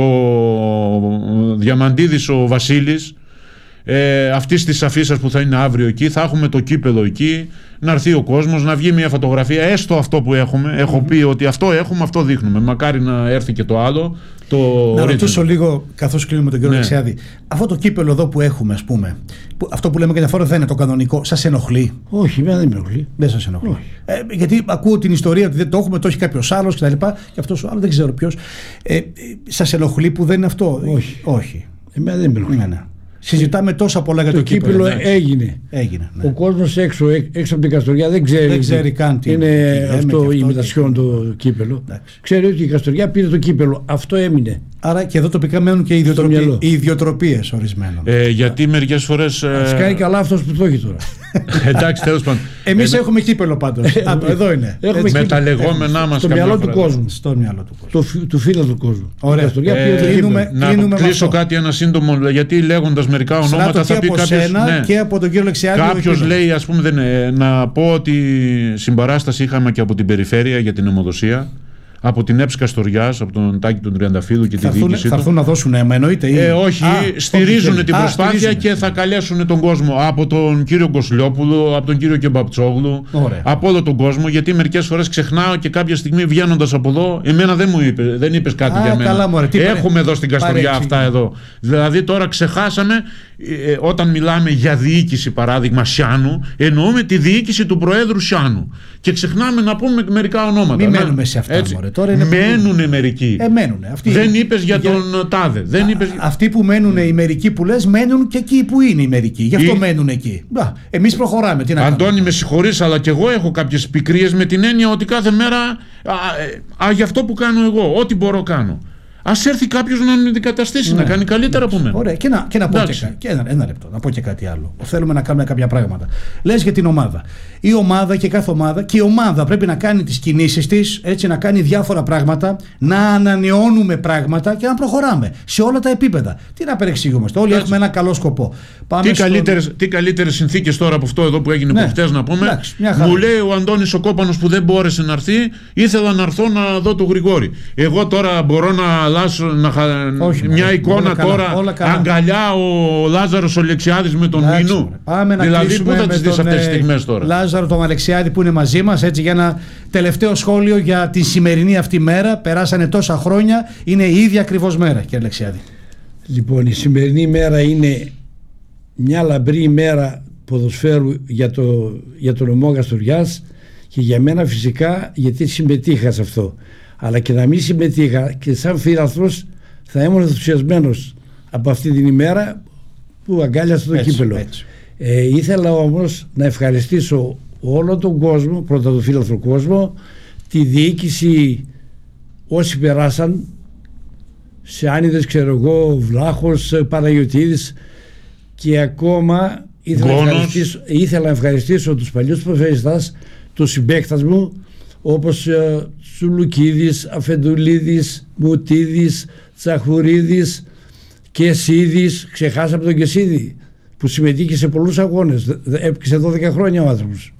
ο Διαμαντίδης ο Βασίλης, ε, αυτής της αφίσας που θα είναι αύριο εκεί. Θα έχουμε το κύπελο εκεί, να έρθει ο κόσμος, να βγει μια φωτογραφία, έστω αυτό που έχουμε. Έχω mm-hmm. πει ότι αυτό έχουμε, αυτό δείχνουμε. Μακάρι να έρθει και το άλλο. Το να ρωτήσω λίγο, καθώς κλείνουμε τον κύριο Λεξιάδη, ναι. αυτό το κύπελο εδώ που έχουμε, ας πούμε, που, αυτό που λέμε και διαφορά δεν είναι το κανονικό, σας ενοχλεί? Όχι, δεν με ενοχλεί. Δεν σας ενοχλεί. Ε, γιατί ακούω την ιστορία ότι δεν το έχουμε, το έχει κάποιος άλλος κτλ. Και αυτός ο άλλος δεν ξέρω ποιος. Ε, ε, σας ενοχλεί που δεν είναι αυτό? Όχι. Όχι. Εμένα δεν με ενοχλεί. Ναι, ναι. Συζητάμε τόσα πολλά για το, το κύπελο. κύπελο έγινε. έγινε ναι. Ο κόσμος έξω, έξω από την Καστοριά δεν ξέρει, δεν ξέρει καν τι είναι τι αυτό, αυτό η ημιτασιόν το, το κύπελο. Εντάξει. Ξέρει ότι η Καστοριά πήρε το κύπελο. Αυτό έμεινε. Άρα και εδώ τοπικά μένουν και οι ιδιοτροπίες ορισμένων. Ε, γιατί μερικές φορές. Ε... Σκάει καλά αυτός που το έχει τώρα. Εντάξει, τέλος πάντων. Εμείς ε, έχουμε κύπελο πάντως. Α, εδώ είναι. Έχουμε με τα λεγόμενά μας. Στο μυαλό του κόσμου. Στο μυαλό του κόσμου. Του φίλου του κόσμου. Ωραία. Να κλείσω κάτι ένα σύντομο, γιατί λέγοντας μερικά ονόματα θα πει κάποιος. Και από τον κύριο Λεξιάδη. Κάποιος λέει, ας πούμε, να πω ότι συμπαράσταση είχαμε και από την περιφέρεια για την αιμοδοσία. Από την ΕΠΣ Καστοριάς, από τον Τάκη τον Τριανταφύλου και τη διοίκησή του. Θα έρθουν να δώσουν αίμα, εννοείται. Ή... Ε, όχι, α, στηρίζουν την α, προσπάθεια στηρίζουν. Και θα καλέσουν τον κόσμο. Από τον κύριο Κοσλιόπουλο, από τον κύριο Κεμπαπτσόγλου, από όλο τον κόσμο. Γιατί μερικές φορές ξεχνάω και κάποια στιγμή βγαίνοντας από εδώ, εμένα δεν μου είπε, δεν είπες κάτι α, για μένα. Καλά, μωρέ, έχουμε εδώ στην Καστοριά παρέτσι. Αυτά εδώ. Δηλαδή τώρα ξεχάσαμε, ε, όταν μιλάμε για διοίκηση, παράδειγμα Σιάνου, εννοούμε τη διοίκηση του Προέδρου Σιάνου. Και ξεχνάμε να πούμε μερικά ονόματα. Μην μένουμε σε αυτά. Τώρα είναι μένουνε μερικοί. Ε, μένουνε. Αυτοί... Δεν είπες για τον για... Τάδε. Δεν είπες... Α, αυτοί που μένουν οι μερικοί που λες μένουν και εκεί που είναι οι μερικοί. Γι' αυτό Ή... μένουν εκεί. Εμείς προχωράμε. Τι να Αντώνη, κάνουμε. με συγχωρείς, αλλά και εγώ έχω κάποιες πικρίες με την έννοια ότι κάθε μέρα α, α, για αυτό που κάνω εγώ, ό,τι μπορώ κάνω. Ας έρθει κάποιος να με αντικαταστήσει, ναι. να κάνει καλύτερα από μένα. Ωραία, και να, και να πω και, και ένα, ένα λεπτό, να πω και κάτι άλλο. Θέλουμε να κάνουμε κάποια πράγματα. Λες για την ομάδα. Η ομάδα και κάθε ομάδα, και η ομάδα πρέπει να κάνει τις κινήσεις της, έτσι, να κάνει διάφορα πράγματα, να ανανεώνουμε πράγματα και να προχωράμε σε όλα τα επίπεδα. Τι να παρεξηγούμαστε. Όλοι έτσι. Έχουμε ένα καλό σκοπό. Πάμε τι, στο... καλύτερες, τι καλύτερες συνθήκες τώρα από αυτό εδώ που έγινε ναι. προχτές να πούμε. Εντάξει, μου λέει ο Αντώνης ο Κόπανος που δεν μπόρεσε να έρθει, ήθελα να έρθω να δω τον Γρηγόρη. Εγώ τώρα μπορώ να αλλάσω να... Όχι, μια μωρέ, εικόνα τώρα, καλά, αγκαλιά ο Λάζαρος ο Λεξιάδης με τον Μινού. Δηλαδή πού θα τις δεις αυτές τις στιγμές τώρα. Λάζαρο τον Αλεξιάδη που είναι μαζί μας, έτσι, για ένα τελευταίο σχόλιο για τη σημερινή αυτή μέρα. Περάσανε τόσα χρόνια, είναι η ίδια ακριβώς μέρα, κύριε Αλεξιάδη. Λοιπόν, η σημερινή μέρα είναι μια λαμπρή ημέρα ποδοσφαίρου για, το, για τον νομό Καστοριάς και για μένα φυσικά, γιατί συμμετείχα σε αυτό. Αλλά και να μην συμμετείχα και σαν φίλαθλος θα ήμουν ενθουσιασμένος από αυτή την ημέρα που αγκάλιασα το έτσι, κύπελο. Έτσι. Ε, ήθελα όμως να ευχαριστήσω όλο τον κόσμο, πρώτα τον φίλαθλο κόσμο, τη διοίκηση, όσοι περάσαν, Σιάνιδες, ξέρω εγώ, Βλάχος, Παναγιωτίδης, και ακόμα ήθελα να, ευχαριστήσω, ήθελα να ευχαριστήσω τους παλιούς προφεσιστάς, τους συμπαίκτας μου, όπως ε, Σουλουκίδης, Αφεντουλίδης, Μουτίδης, Τσαχουρίδης, Κεσίδης. Ξεχάσαμε τον Κεσίδη που συμμετείχε σε πολλούς αγώνες. Έπαιξε δώδεκα χρόνια ο άνθρωπος.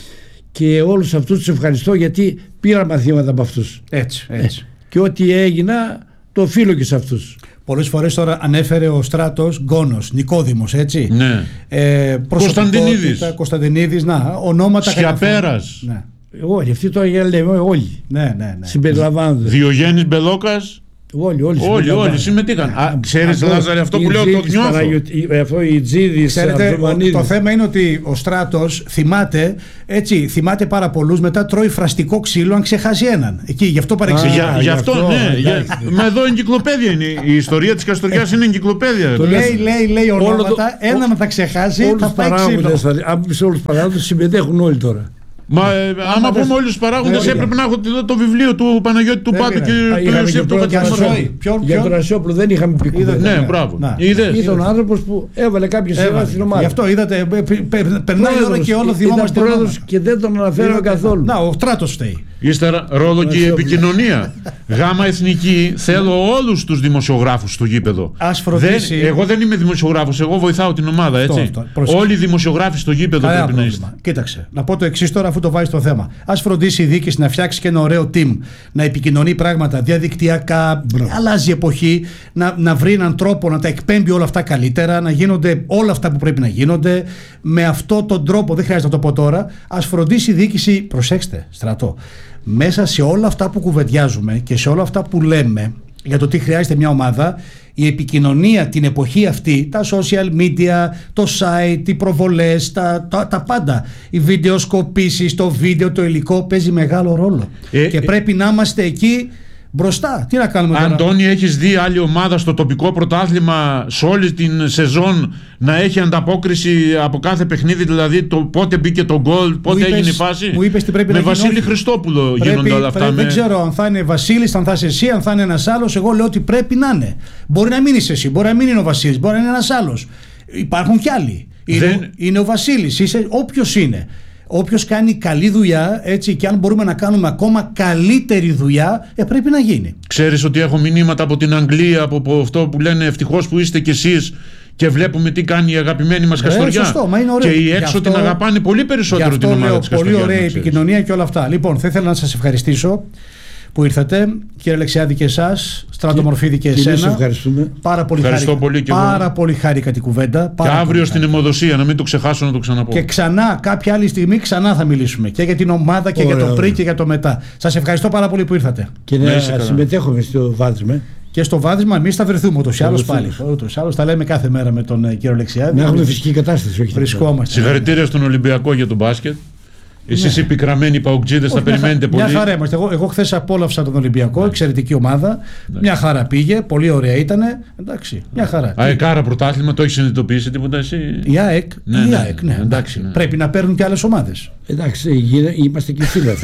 Και όλους αυτούς τους ευχαριστώ γιατί πήρα μαθήματα από αυτούς. Έτσι, έτσι. Ε, και ό,τι έγινα το οφείλω και σε αυτούς. Πολλές φορές τώρα ανέφερε ο Στράτος Γκόνος, Νικόδημος, έτσι. Ναι. Ε, Κωνσταντινίδης. Κωνσταντινίδης, να, ονόματα. Σιαπέρας. Ναι. Όλοι, αυτοί τώρα για λέμε όλοι. Ναι, ναι, ναι. Συμπεριλαμβάνονται. Διογέννης Μπελόκας. Όλοι, όλοι, όλοι, όλοι συμμετείχαν. Α, ξέρεις, Λάζαρε, αυτό που λέω το νιώθω. Αυτό η Τζίδης, ξέρετε, το θέμα είναι ότι ο Στράτος θυμάται, έτσι, θυμάται πάρα πολλούς, μετά τρώει φραστικό ξύλο αν ξεχάσει έναν. Εκεί, γι' αυτό παρεξηγεί. Για, γι' αυτό, αυτό, ναι. Για, μα εδώ εγκυκλοπαίδεια είναι. Η ιστορία της Καστοριάς είναι εγκυκλοπαίδεια. Το λέει, λέει, λέει ονόματα, ένα να τα ξεχάσει, θα πάει ξύλο. Αν πεις όλους τους παράγοντες, συμμετέχουν όλοι τώρα. Μα ε, άμα πούμε όλους τους παράγοντες έπρεπε να έχω το, το βιβλίο του Παναγιώτη του Πάτου και του Ιωσήφ του Κατσιμορφή. Για τον Ρασιόπουλο δεν είχαμε πει κουβέντα. Ναι, μπράβο. Ήταν ο άνθρωπος που έβαλε κάποια σειρά στην ομάδα. Γι' αυτό είδατε, περνάει η ώρα και όλο θυμόμαστε. Ήταν πρόεδρος και δεν τον αναφέραμε καθόλου. Να, ο Στράτος φταίει. Ύστερα ρόλο και η επικοινωνία. Γάμα εθνική, θέλω όλους τους δημοσιογράφους στο γήπεδο. Ας φροντίσει. Δεν, εγώ δεν είμαι δημοσιογράφος, εγώ βοηθάω την ομάδα, έτσι. Αυτό, αυτό. Όλοι οι δημοσιογράφοι στο γήπεδο Καλά πρέπει πρόβλημα. να είστε. Κοίταξε, να πω το εξής τώρα, αφού το βάζει στο θέμα. Ας φροντίσει η διοίκηση να φτιάξει και ένα ωραίο team, να επικοινωνεί πράγματα διαδικτυακά, αλλάζει εποχή, να, να βρει έναν τρόπο να τα εκπέμπει όλα αυτά καλύτερα, να γίνονται όλα αυτά που πρέπει να γίνονται. Με αυτόν τον τρόπο, δεν χρειάζεται να το πω τώρα, ας φροντίσει η διοίκηση, προσέξτε, Στρατό. Μέσα σε όλα αυτά που κουβεντιάζουμε και σε όλα αυτά που λέμε για το τι χρειάζεται μια ομάδα, η επικοινωνία την εποχή αυτή, τα social media, το site, οι προβολές, τα, τα, τα πάντα, οι βιντεοσκοπήσεις, το βίντεο, το υλικό παίζει μεγάλο ρόλο. Ε, και ε, πρέπει να είμαστε εκεί μπροστά. Τι να κάνουμε τώρα. Αντώνη, έχεις δει άλλη ομάδα στο τοπικό πρωτάθλημα σε όλη την σεζόν να έχει ανταπόκριση από κάθε παιχνίδι, δηλαδή το πότε μπήκε το γκολ, πότε είπες, έγινε η φάση. Μου είπες τι πρέπει με να Βασίλη γίνει. Χριστόπουλο πρέπει, γίνονται όλα αυτά. Πρέπει, με... Δεν ξέρω αν θα είναι Βασίλης, αν θα είσαι εσύ, αν θα είναι ένας άλλος. Εγώ λέω ότι πρέπει να είναι. Μπορεί να μην είσαι εσύ, μπορεί να μην είναι ο Βασίλης, μπορεί να είναι ένας άλλος. Υπάρχουν κι άλλοι. Είναι, δεν... είναι ο Βασίλης, είσαι όποιος είναι. Όποιος κάνει καλή δουλειά, έτσι, και αν μπορούμε να κάνουμε ακόμα καλύτερη δουλειά, ε, πρέπει να γίνει. Ξέρεις ότι έχω μηνύματα από την Αγγλία, από, από αυτό που λένε ευτυχώς που είστε κι εσείς και βλέπουμε τι κάνει η αγαπημένη μας Καστοριά. Ε, σωστό, μα είναι ωραίο. Και οι έξω αυτό, την αγαπάνε πολύ περισσότερο την ομάδα λέω, της Καστοριάς. Πολύ ωραία η επικοινωνία και όλα αυτά. Λοιπόν, θα ήθελα να σας ευχαριστήσω που ήρθατε, κύριε Αλεξιάδη, και εσάς, Στράτο Μορφίδη και εσένα. Ευχαριστούμε. Πάρα πολύ Ευχαριστώ χάρηκα, πολύ και πάρα εγώ. πολύ χάρηκα την κουβέντα. Και αύριο στην αιμοδοσία, να μην το ξεχάσω να το ξαναπώ. Και ξανά, κάποια άλλη στιγμή, ξανά θα μιλήσουμε και για την ομάδα και ωραία, για το πριν και για το μετά. Σας ευχαριστώ πάρα πολύ που ήρθατε. Και να συμμετέχουμε στο βάδισμα. Και στο βάδισμα, εμείς θα βρεθούμε ούτως ή άλλως πάλι. Ούτως ή άλλως τα λέμε κάθε μέρα με τον κύριο Αλεξιάδη. Να έχουμε φυσική κατάσταση. Βρισκόμαστε. Συγχαρητήρια στον Ολυμπιακό για τον μπάσκετ. Εσείς οι πικραμένοι παουτζίδες θα περιμένετε πολύ. Μια χαρά είμαστε. Εγώ, εγώ χθες απόλαυσα τον Ολυμπιακό, εξαιρετική ομάδα. Μια χαρά πήγε, πολύ ωραία ήταν. Εντάξει, μια χαρά. ΑΕΚ πρωτάθλημα, το έχει συνειδητοποιήσει τίποτα εσύ? Η ΑΕΚ, ναι, η ναι, ΑΕΚ, ναι, ναι, εντάξει, ναι. Πρέπει να παίρνουν και άλλες ομάδες. Εντάξει, είμαστε και φύλαθοι.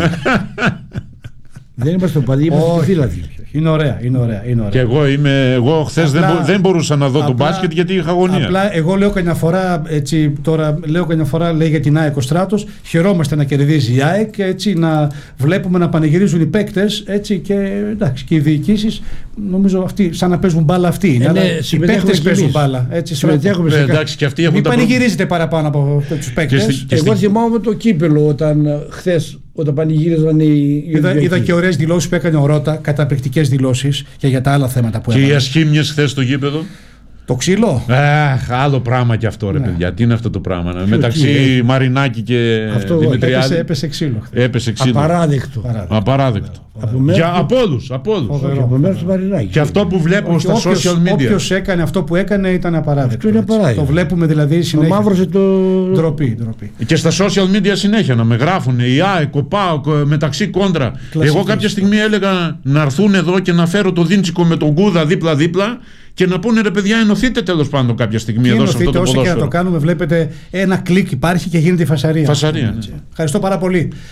Δεν είμαστε οπαδοί, είμαστε και φύλαθοι. Είναι ωραία, είναι ωραία, είναι ωραία. Και εγώ, είμαι, εγώ χθες δεν, μπο, δεν μπορούσα να δω απλά, τον μπάσκετ γιατί είχα αγωνία. Απλά εγώ λέω καμιά φορά, έτσι, τώρα λέω καμιά φορά λέει για την ΑΕΚ ο Στράτος, χαιρόμαστε να κερδίζει η ΑΕΚ και έτσι να βλέπουμε να πανηγυρίζουν οι παίκτες, έτσι, και, εντάξει, και οι διοικήσεις, νομίζω αυτοί, σαν να παίζουν μπάλα αυτοί είναι, ε, αλλά ναι, οι παίκτες παίζουν μπάλα. Έτσι, συμμετέχουμε σε κάτι. Μην πανηγυρίζετε παραπάνω από τους παίκτες. Εγώ θυμάμαι το κύπελο όταν χθες, όταν πανηγύριζαν οι. Είδα, είδα και ωραίες δηλώσεις που έκανε ο Ρώτα, καταπληκτικές δηλώσεις και για τα άλλα θέματα που έκανε. Και οι ασχήμιες χθες στο γήπεδο. Το ξύλο. Αχ, άλλο πράγμα κι αυτό, ρε ναι. παιδιά. Τι είναι αυτό το πράγμα. Ναι. Μεταξύ ε, Μαρινάκη και Δημητριάδη. Έπεσε, έπεσε ξύλο. Έπεσε ξύλο. Απαράδεκτο. Απαράδεκτο. Από Για, από όλους. Από όλους. Από μέρους του Μαρινάκη. Και αυτό που βλέπω στα όποιος, social media. Όποιος έκανε αυτό που έκανε ήταν απαράδεκτο. Αυτό είναι απαράδεκτο. Το βλέπουμε δηλαδή συνέχεια. Το μαύρωσε το. Ντροπή, ντροπή. Και στα social media συνέχεια να με γράφουν η ΑΕΚ, ο ΠΑΟΚ, μεταξύ κόντρα. Κλασική. Εγώ κάποια στιγμή έλεγα να έρθουν εδώ και να φέρω το Δίντσικο με τον Κούδα δίπλα-δίπλα. Και να πούνε ρε παιδιά, ενωθείτε τέλος πάντων κάποια στιγμή εδώ σε αυτό το ποδόσφαιρο. Όσο και να το κάνουμε, βλέπετε ένα κλικ υπάρχει και γίνεται η φασαρία. Φασαρία. Ναι. Ευχαριστώ πάρα πολύ.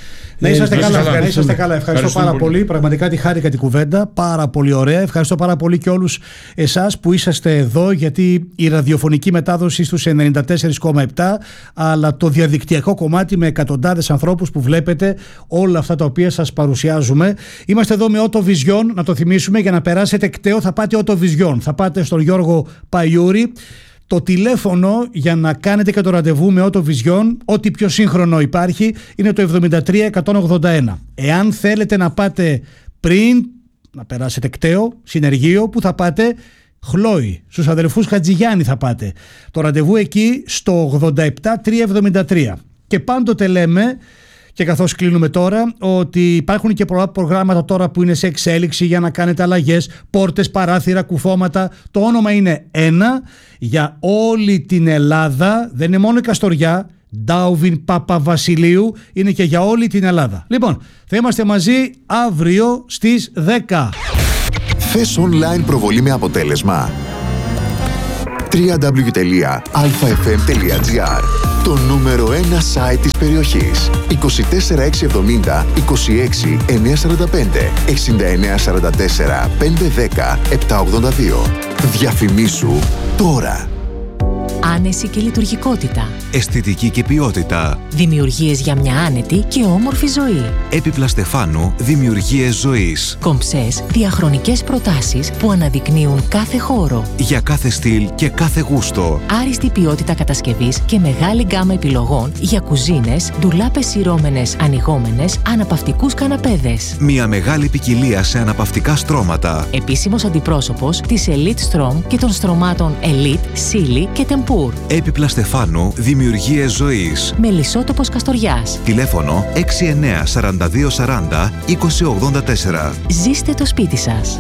Να είσαστε Ε, καλά, καλά, να είσαστε καλά. Ευχαριστώ Ευχαριστούμε πάρα πολύ. πολύ. Πραγματικά τη χάρηκα την κουβέντα. Πάρα πολύ ωραία. Ευχαριστώ πάρα πολύ και όλους εσάς που είσαστε εδώ, γιατί η ραδιοφωνική μετάδοση στους ενενήντα τέσσερα κόμμα επτά, αλλά το διαδικτυακό κομμάτι με εκατοντάδες ανθρώπους που βλέπετε όλα αυτά τα οποία σας παρουσιάζουμε. Είμαστε εδώ με Auto Vision, να το θυμίσουμε, για να περάσετε κταίο θα πάτε Auto Vision. Θα πάτε στον Γιώργο Παϊούρη. Το τηλέφωνο για να κάνετε και το ραντεβού με Auto Vision, ό,τι πιο σύγχρονο υπάρχει, είναι το εβδομήντα τρία εκατόν ογδόντα ένα. Εάν θέλετε να πάτε πριν, να περάσετε κταίο, συνεργείο, που θα πάτε? Χλόι, στους αδελφούς Χατζηγιάννη θα πάτε. Το ραντεβού εκεί στο ογδόντα επτά τριακόσια εβδομήντα τρία. Και πάντοτε λέμε, και καθώς κλείνουμε τώρα, ότι υπάρχουν και πολλά προγράμματα τώρα που είναι σε εξέλιξη για να κάνετε αλλαγές, πόρτες, παράθυρα, κουφώματα. Το όνομα είναι ένα για όλη την Ελλάδα, δεν είναι μόνο η Καστοριά, Ντάουβιν Παπαβασιλείου, είναι και για όλη την Ελλάδα. Λοιπόν, θα είμαστε μαζί αύριο στις δέκα. Θες online προβολή με αποτέλεσμα? double-u double-u double-u τελεία αλφα εφ εμ τελεία τζι άρ. Το νούμερο ένα site της περιοχής. είκοσι τέσσερα εξακόσια εβδομήντα είκοσι έξι εννιακόσια σαράντα πέντε εξήντα εννέα σαράντα τέσσερα πεντακόσια δέκα επτακόσια ογδόντα δύο. Διαφημίσου τώρα. Άνεση και λειτουργικότητα. Αισθητική και ποιότητα. Δημιουργίες για μια άνετη και όμορφη ζωή. Έπιπλα Στεφάνου, δημιουργίες ζωής. Κομψές, διαχρονικές προτάσεις που αναδεικνύουν κάθε χώρο. Για κάθε στυλ και κάθε γούστο. Άριστη ποιότητα κατασκευής και μεγάλη γκάμα επιλογών για κουζίνες, ντουλάπες σειρώμενες, ανοιγόμενες, αναπαυτικούς καναπέδες. Μια μεγάλη ποικιλία σε αναπαυτικά στρώματα. Επίσημος αντιπρόσωπος της Elite Strom και των στρωμάτων Elite, Silly και Tempur. Έπιπλα Στεφάνου, δημιουργίες ζωής. Μελισσότοπος Καστοριάς. Τηλέφωνο έξι εννέα σαράντα δύο σαράντα είκοσι ογδόντα τέσσερα. Ζήστε το σπίτι σας.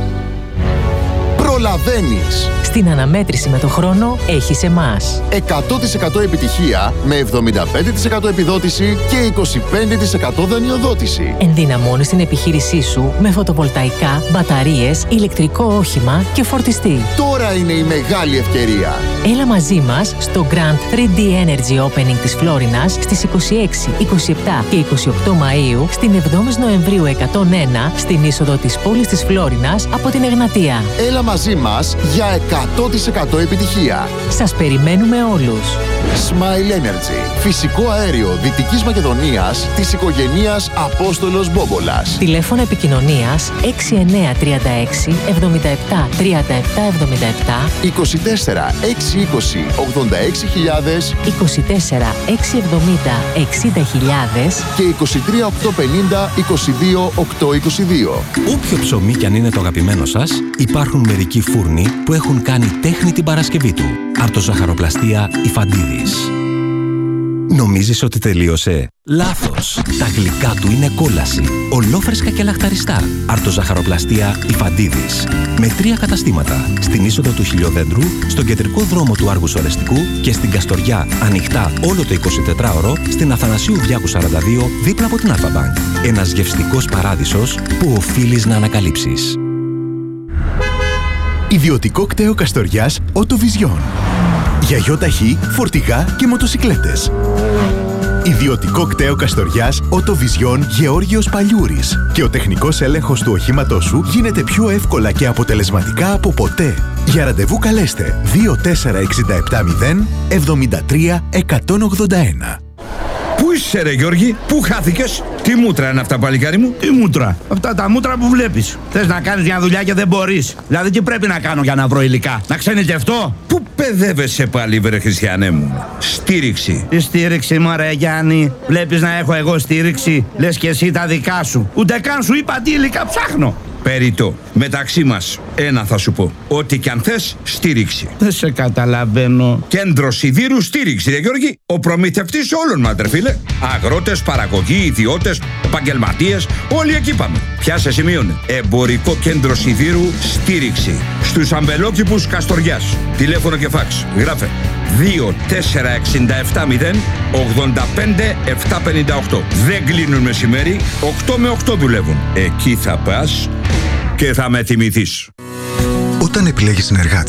Προλαβαίνεις. Στην αναμέτρηση με το χρόνο έχεις εμάς. εκατό τοις εκατό επιτυχία με εβδομήντα πέντε τοις εκατό επιδότηση και είκοσι πέντε τοις εκατό δανειοδότηση. Ενδυναμώνεις την επιχείρησή σου με φωτοβολταϊκά, μπαταρίες, ηλεκτρικό όχημα και φορτιστή. Τώρα είναι η μεγάλη ευκαιρία. Έλα μαζί μας στο Grand θρι ντι Energy Opening της Φλόρινας στις είκοσι έξι, είκοσι επτά και είκοσι οκτώ Μαΐου, στην εβδόμη Νοεμβρίου εκατόν ένα, στην είσοδο της πόλης της Φλόρινας από την Εγνατία. Έλα μαζί μας για εκατό τοις εκατό επιτυχία. Σας περιμένουμε όλους. Smile Energy. Φυσικό αέριο Δυτικής Μακεδονίας της οικογενείας Απόστολος Μπόμπολας. Τηλέφωνο επικοινωνίας έξι εννέα τρία έξι εβδομήντα επτά τριάντα επτά εβδομήντα επτά, είκοσι τέσσερα εξακόσια είκοσι ογδόντα έξι χιλιάδες είκοσι τέσσερα εξακόσια εβδομήντα εξήντα χιλιάδες και είκοσι τρία οκτακόσια πενήντα είκοσι δύο οκτακόσια είκοσι δύο. Όποιο ψωμί κι αν είναι το αγαπημένο σας, υπάρχουν μερικοί φούρνοι που έχουν κάνει τέχνη την Παρασκευή του. Αρτοζαχαροπλαστεία Ιφαντίδης. Νομίζεις ότι τελείωσε? Λάθος! Τα γλυκά του είναι κόλαση. Ολόφρεσκα και λαχταριστά. Αρτοζαχαροπλαστεία Ιφαντίδης. Με τρία καταστήματα. Στην είσοδο του Χιλιοδέντρου, στον κεντρικό δρόμο του Άργου Σορεστικού και στην Καστοριά, ανοιχτά όλο το εικοσιτετράωρο, στην Αθανασίου Διάκου σαράντα δύο, δίπλα από την Αλφα-Μπανκ. Ένας γευστικός παράδεισος που οφείλεις να ανακαλύψεις. Ιδιωτικό κταίο Καστοριάς Auto Vision. Για γιοταχή, φορτηγά και μοτοσικλέτες. Ιδιωτικό κταίο Καστοριάς Auto Vision Γεώργιος Παλιούρης. Και ο τεχνικός έλεγχος του οχήματός σου γίνεται πιο εύκολα και αποτελεσματικά από ποτέ. Για ραντεβού καλέστε δύο τέσσερα έξι επτά μηδέν εβδομήντα τρία εκατόν ογδόντα ένα. Πού είσαι ρε Γιώργη, πού χάθηκες? Τι μούτρα είναι αυτά παλικάρι μου? Τι μούτρα? Αυτά τα μούτρα που βλέπεις. Θες να κάνεις μια δουλειά και δεν μπορείς. Δηλαδή τι πρέπει να κάνω για να βρω υλικά? Να ξενιτευτώ? Πού παιδεύεσαι πάλι βρε Χριστιανέ μου? Στήριξη. Τι στήριξη μωρέ Γιάννη? Βλέπεις να έχω εγώ στήριξη? Λες και εσύ τα δικά σου. Ούτε καν σου είπα τι υλικά ψάχνω. Περιττό. Μεταξύ μας, ένα θα σου πω. Ό,τι κι αν θες, στήριξη. Δεν σε καταλαβαίνω. Κέντρο Σιδήρου στήριξη, ρε Γιώργη. Ο προμηθευτής όλων μας, ρε φίλε. Αγρότες, παραγωγοί, ιδιώτες, επαγγελματίες, όλοι εκεί πάμε. Πιάσε σημείωνε. Εμπορικό κέντρο Σιδήρου στήριξη. Στους αμπελόκηπους Καστοριάς. Τηλέφωνο και φάξ. Γράφε. δύο τέσσερα έξι επτά μηδέν ογδόντα πέντε επτακόσια πενήντα οκτώ. Δεν κλείνουν μεσημέρι, οκτώ με οκτώ δουλεύουν. Εκεί θα πας και θα με θυμηθείς. Όταν επιλέγεις συνεργάτες,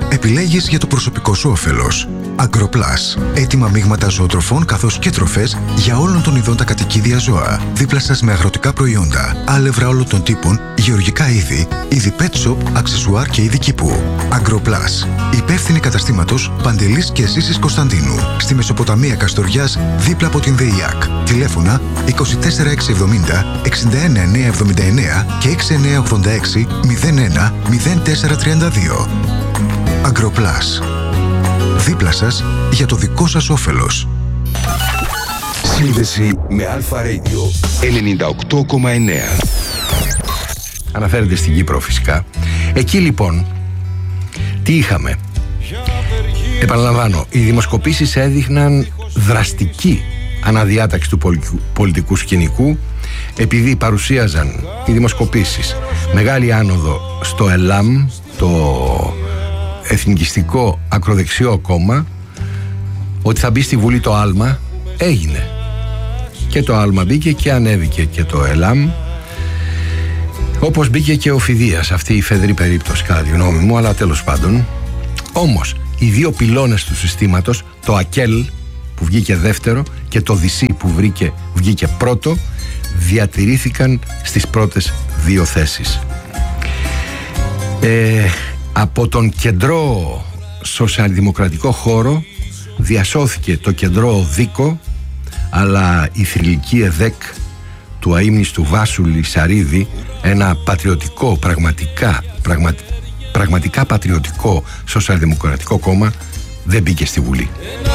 επιλέγεις για το προσωπικό σου όφελος. Agroplus. Έτοιμα μείγματα ζωοτροφών καθώς και τροφές για όλων των ειδών τα κατοικίδια ζώα. Δίπλα σας με αγροτικά προϊόντα, άλευρα όλων των τύπων, γεωργικά είδη, είδη pet shop, αξεσουάρ και είδη κήπου. Agroplus. Υπεύθυνη καταστήματος Παντελής και Ζήσης Κωνσταντίνου. Στη Μεσοποταμία Καστοριάς, δίπλα από την ΔΕΙΑΚ. Τηλέφωνα είκοσι τέσσερα εξακόσια εβδομήντα εξήντα ένα εννιακόσια εβδομήντα εννέα και έξι εννιακόσια ογδόντα έξι μηδέν ένα μηδέν τέσσερα τριάντα δύο. Agroplus. Δίπλα σας για το δικό σας όφελος. Σύνδεση με Αλφα Radio ενενήντα οκτώ κόμμα εννέα. Αναφέρεται στην Κύπρο φυσικά. Εκεί λοιπόν τι είχαμε? Επαναλαμβάνω, οι δημοσκοπήσεις έδειχναν δραστική αναδιάταξη του πολιτικού σκηνικού, επειδή παρουσίαζαν οι δημοσκοπήσεις μεγάλη άνοδο στο ΕΛΑΜ, το εθνικιστικό ακροδεξιό κόμμα, ότι θα μπει στη Βουλή το άλμα. Έγινε και το άλμα μπήκε και ανέβηκε και το ΕΛΑΜ, όπως μπήκε και ο Φιδίας, αυτή η φεδρή περίπτωση κατά τη γνώμη μου, αλλά τέλος πάντων. Όμως οι δύο πυλώνες του συστήματος, το ΑΚΕΛ που βγήκε δεύτερο και το ΔΙΣΥ που βρήκε, βγήκε πρώτο, διατηρήθηκαν στις πρώτες δύο θέσεις. Ε, από τον κεντρό σοσιαλδημοκρατικό χώρο διασώθηκε το κεντρό Δίκο, αλλά η θρυλική ΕΔΕΚ του αείμνηστου Βάσου Λυσαρίδη, ένα πατριωτικό, πραγματικά, πραγμα, πραγματικά πατριωτικό σοσιαλδημοκρατικό κόμμα, δεν μπήκε στη Βουλή.